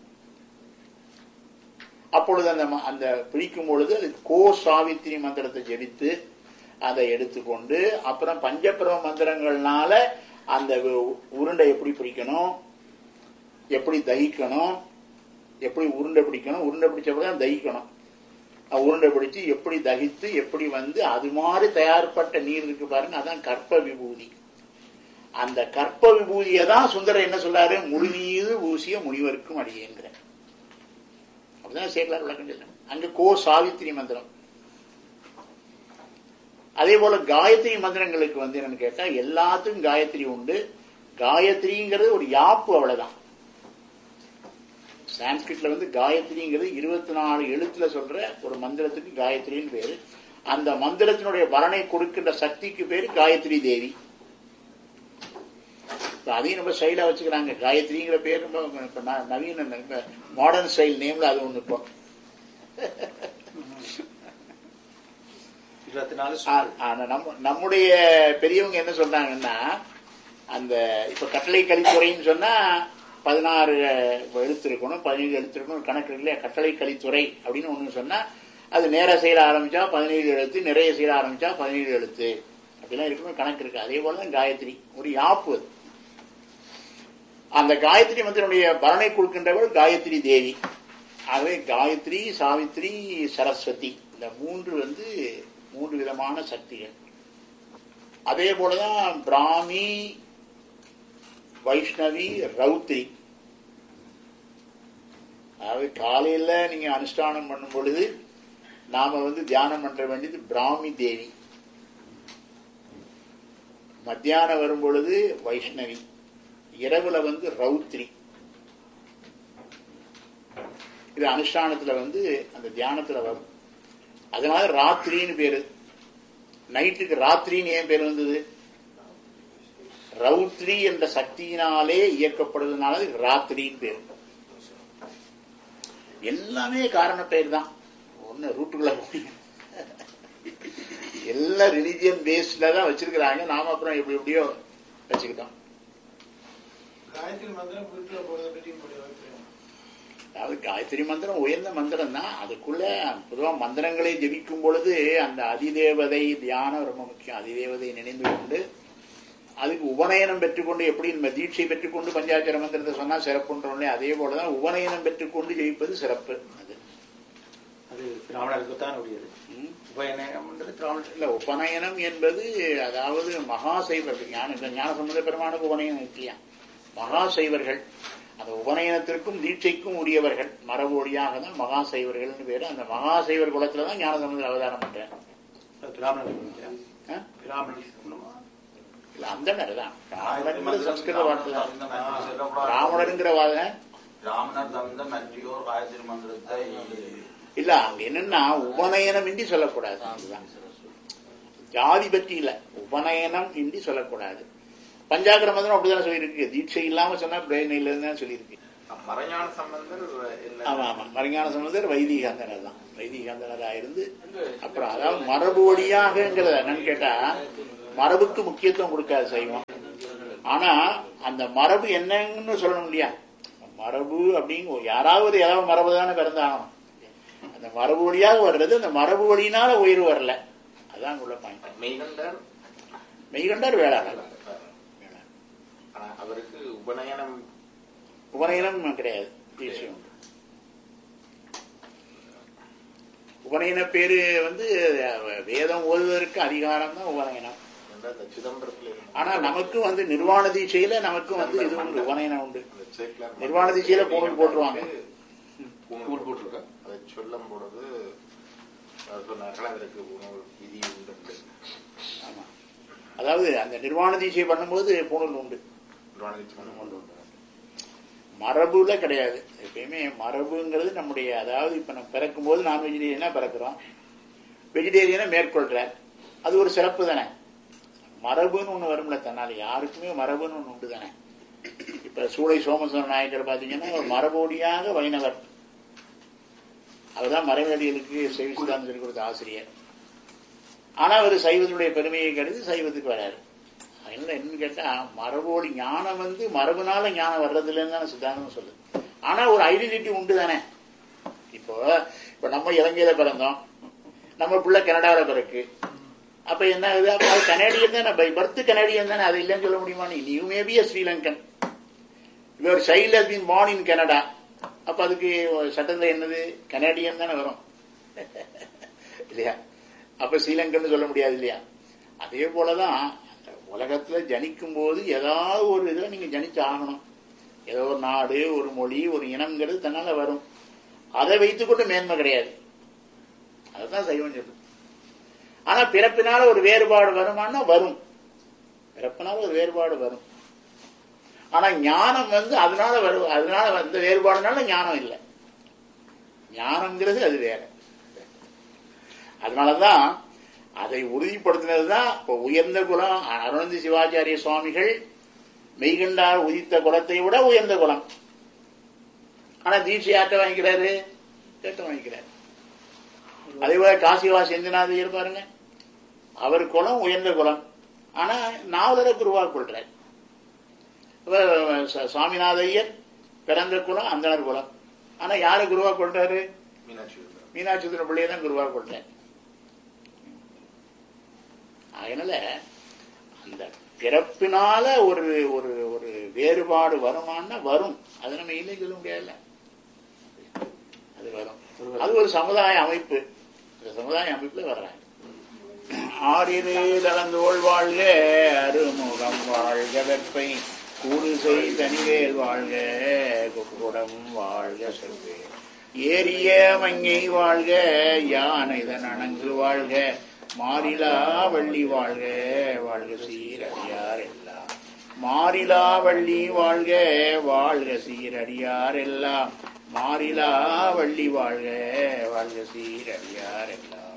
அப்பொழுது அந்த அந்த பிடிக்கும் பொழுது அது கோ சாவித்திரி மந்திரத்தை ஜெபித்து அதை எடுத்துக்கொண்டு, அப்புறம் பஞ்சபிரம மந்திரங்கள்னால அந்த உருண்டை எப்படி பிடிக்கணும், எப்படி தகிக்கணும், எப்படி உருண்டை பிடிக்கணும், உருண்டை பிடிச்சப்பதான் தகிக்கணும், உருண்டை பிடிச்சு எப்படி தகித்து எப்படி வந்து அது மாதிரி தயார்பட்ட நீர் இருக்கு பாருங்க, அதான் கற்ப விபூதி. அந்த கற்ப விபூதியை தான் சுந்தரர் என்ன சொல்றாரு, முழுநீது ஊசிய முனிவருக்கும் அடியேங்கிற. அப்படிதான் சேக்கலார் விளக்கம் சொல்ற. அங்க கோ சாவித்திரி மந்திரம். அதே போல காயத்ரி மந்திரங்களுக்கு வந்து என்னன்னு கேட்டா, எல்லாத்துக்கும் காயத்ரி உண்டு. காயத்ரிங்கிறது ஒரு யாப்பு, அவ்வளவுதான். சான்ஸ்கிரிட்ல வந்து காயத்ரிங்கிறது இருபத்தி நாலு எழுத்துல சொல்ற ஒரு மந்திரத்துக்கு காயத்ரின்னு பேரு. அந்த மந்திரத்தினுடைய பலனை கொடுக்கின்ற சக்திக்கு பேரு காயத்ரி தேவி. அதையும் நம்ம ஸ்டைலா வச்சுக்கிறாங்க. காயத்ரிங்கிற பேர் நவீன மாடர்ன் ஸ்டைல் நேம்ல அது ஒண்ணு. இப்போ நம்முடைய பெரியவங்க என்ன சொல்றாங்கன்னா, அந்த இப்ப கட்டளை கலித்துறைன்னு சொன்னா பதினாறு எழுத்து இருக்கணும், பதினேழு எழுத்து இருக்கணும், கணக்கு இல்லையா. கட்டளை கலித்துறை அப்படின்னு ஒண்ணு சொன்னா அது நேர செயல ஆரம்பிச்சா பதினேழு எழுத்து, நிறைய செயல ஆரம்பிச்சா பதினேழு எழுத்து அப்படிலாம் இருக்கணும், கணக்கு இருக்கு. அதே போலதான் காயத்ரி ஒரு யாப்பு. அந்த காயத்ரி மந்திரனுடைய பலனை கொடுக்கின்றவள் காயத்ரி தேவி. ஆகவே காயத்ரி, சாவித்ரி, சரஸ்வதி இந்த மூன்று வந்து மூன்று விதமான சக்திகள். அதே போலதான் பிராமி, வைஷ்ணவி, ரௌத்ரி. அதாவது காலையில நீங்க அனுஷ்டானம் பண்ணும் பொழுது நாம வந்து தியானம் பண்ற வேண்டியது பிராமி தேவி. மத்தியானம் வரும் பொழுது வைஷ்ணவி, இரவுல வந்து ரௌத்ரி. இது அனுஷ்டானத்துல வந்து அந்த தியானத்துல வரும். அதனால ராத்திரின்னு பேரு. நைட்டுக்கு ராத்திரின்னு ஏன் பேர் வந்தது? ரௌத்ரி என்ற சக்தியினாலே இயக்கப்படுவதனால ராத்திரின்னு பேர். எல்லாமே காரண பெயர் தான். ஒண்ணு ரூட்டுக்குள்ள போய் எல்லா ரிலிஜியன் பேஸ்ட்ல தான் வச்சிருக்கிறாங்க. நாம அப்புறம் எப்படி எப்படியோ வச்சுக்கிட்டோம். காயத்ரி மந்திரம் வீட்டுல போறதை பற்றி அதாவது காயத்ரி மந்திரம் உயர்ந்த மந்திரம் தான். அதுக்குள்ள பொதுவா மந்திரங்களை ஜெபிக்கும் பொழுது அந்த அதிதேவதை தியானம் ரொம்ப முக்கியம். அதிதேவதை நினைந்து கொண்டு அதுக்கு உபநயனம் பெற்றுக்கொண்டு, எப்படி நம்ம தீட்சை பெற்றுக்கொண்டு பஞ்சாட்சர மந்திரத்தை சொன்னா சிறப்புன்றோம், அதே போலதான் உபநயனம் பெற்றுக்கொண்டு ஜெயிப்பது சிறப்பு. அது அது பிராமணருக்குத்தான் உரியது. உபநயனம் இல்ல, உபநயனம் என்பது அதாவது மகாசைவர்கள். ஞான ஞான சம்பந்த பெருமானுக்கு உபநயனம் இல்லையா? மகாசைவர்கள் அந்த உபநயனத்திற்கும் தீட்சைக்கும் உரியவர்கள். மரபொழியாக தான் மகாசைவர்கள் பேரு. அந்த மகாசைவர் குலத்துலதான் ஞான சம்பந்தர் அவதாரம் பண்றேன். இல்ல, அந்த மாதிரிதான் பிராமணர் சம்ஸ்கிருத வார்த்தை தான். பிராமணருங்கிற வார்த்தை இல்ல. அங்க என்னன்னா உபநயனம் இன்றி சொல்லக்கூடாது. அதுதான் ஜாதி பற்றி இல்ல, உபநயனம் இன்றி சொல்லக்கூடாது. பஞ்சாக்கர மந்திரம் அப்படிதானே சொல்லியிருக்கு. தீட்சை இல்லாம சொன்னா பிரேன் இல்லைன்னு தான் சொல்லியிருக்கு. மறைஞான சம்பந்தர் ஆமா ஆமா மறைஞான சம்பந்தர் வைதிகாந்தனர் தான். வைதிகாந்தனரா இருந்து அப்புறம் அதாவது மரபு வழியாகங்கிறத என்னன்னு கேட்டா மரபுக்கு முக்கியத்துவம் கொடுக்காது சைவம். ஆனா அந்த மரபு என்னன்னு சொல்லணும் இல்லையா? மரபு அப்படிங்க யாராவது ஏதாவது மரபு தானே பிறந்தாகணும். அந்த மரபு வழியாக வர்றது அந்த மரபு வழியினால உயிர் வரல. அதான் உள்ள பாயிண்ட். மெய்கண்டார் மெய்கண்டார் வேளாளர். அவருக்கு உபநயனம் உபநயனம் கிடையாது. விஷயம் உபநயன பேரு வந்து வேதம் ஓதுவதற்கு அதிகாரம் தான் உபநயனம். சிதம்பரத்தில் ஆனா நமக்கு வந்து நிர்வாண தீட்சையில நமக்கும் வந்து இது உண்டு, உபநயனம் உண்டு. நிர்வாண தீட்சையில பூணூல் போட்டுருவாங்க. பூணூல் போட்டிருக்க அதை சொல்லும் பொழுது அதற்கு விதி உண்டு. ஆமா அதாவது அந்த நிர்வாண தீட்சை பண்ணும்போது பூணூல் உண்டு. மரபுல கிடையாது. எப்பயுமே மரபுங்கிறது நம்முடைய அதாவது இப்ப நம்ம பிறக்கும் போது நான் வெஜிடேரியனா பிறக்கிறோம், வெஜிடேரியனை மேற்கொள்ற அது ஒரு சிறப்பு தானே. மரபுன்னு ஒண்ணு வரும்ல தன்னால யாருக்குமே மரபுன்னு ஒண்ணு உண்டு தானே. இப்ப சூளை சோமசுந்தர நாயக்கர் பாத்தீங்கன்னா ஒரு மரபோடியாக வைணவர். அவர்தான் மறைவடிகளுக்கு சைவ சித்தாந்தம் சொல்லி கொடுத்த ஆசிரியர். ஆனா அவர் சைவத்துடைய பெருமையை கருதி சைவத்துக்கு வராரு. அதனால என்னன்னு கேட்டா மரபோடி ஞானம் வந்து மரபுனால ஞானம் வர்றது இல்லைன்னு தானே சித்தாந்தம் சொல்லுது. ஆனா ஒரு ஐடென்டிட்டி உண்டு தானே. இப்போ இப்ப நம்ம இலங்கையில பிறந்தோம், நம்ம பிள்ளை கனடாவில பிறகு அப்ப என்ன ஆகுது? அப்ப அது கனேடியன் தானே, பை பர்த் கனேடியன் தானே. அது இல்லைன்னு சொல்ல முடியுமா? நீ you may be a Sri Lankan, your child has been born in Canada. அப்ப அதுக்கு சட்டத்துல என்னது? கனேடியன் தானே வரும் இல்லையா? அப்ப ஸ்ரீலங்கன் சொல்ல முடியாது இல்லையா? அதே போலதான் உலகத்துல ஜனிக்கும் போது ஏதாவது ஒரு இதுல நீங்க ஜனிச்சு ஆகணும். ஏதோ ஒரு நாடு, ஒரு மொழி, ஒரு இனம்ங்கிறது தன்னால வரும். அதை வைத்துக்கொண்டு மேன்மை கிடையாது. அதுதான் சைவம் சொல்லும். ஆனா பிறப்பினால ஒரு வேறுபாடு வருமானா வரும். பிறப்பினால ஒரு வேறுபாடு வரும். ஆனா ஞானம் வந்து அதனால வரும். அதனால வந்த வேறுபாடுனால ஞானம் இல்லை. ஞானம்ங்கிறது அது வேற. அதனாலதான் அதை உறுதிப்படுத்தினதுதான் இப்ப உயர்ந்த குலம். அருணந்தி சிவாச்சாரிய சுவாமிகள் மெய்கண்டார் உதித்த குலத்தை விட உயர்ந்த குலம். ஆனா தீட்சை ஆட்ட வாங்கிக்கிறாரு, கேட்ட வாங்கிக்கிறாரு. அதே போல காசிவாசி செந்திநாதையர் பாருங்க, அவர் குலம் உயர்ந்த குலம். ஆனா நாவலரை குருவா கொள்றார். சுவாமிநாதையர் பிறந்த குலம் அந்தனர் குலம். ஆனா யாரு குருவா கொள்றாரு? மீனாட்சி பிள்ளையை தான் குருவா கொள்றார். அதனால அந்த பிறப்பினால ஒரு ஒரு ஒரு வேறுபாடு வருமானா வரும். அது நம்ம இல்லை சொல்ல முடியாதுல்ல. அது வரும். அது ஒரு சமுதாய அமைப்பு. சமுதாய அமைப்புல வர்றாங்க. ஆறிரு தளந்தோள் வாழ்க, அருமுகம் வாழ்க, வெப்பை கூடுசை தனிவேல் வாழ்க, குடம் வாழ்க, செல்வே ஏரிய மங்கை வாழ்க, யானைதன் அணங்கு வாழ்க, மாறிலா வள்ளி வாழ்க, வாழ்க சீரடியார் எல்லாம். மாறிலா வள்ளி வாழ்க, வாழ்க சீரடியார் எல்லாம். மாறிலா வள்ளி வாழ்க, வாழ்க சீரடியார் எல்லாம்.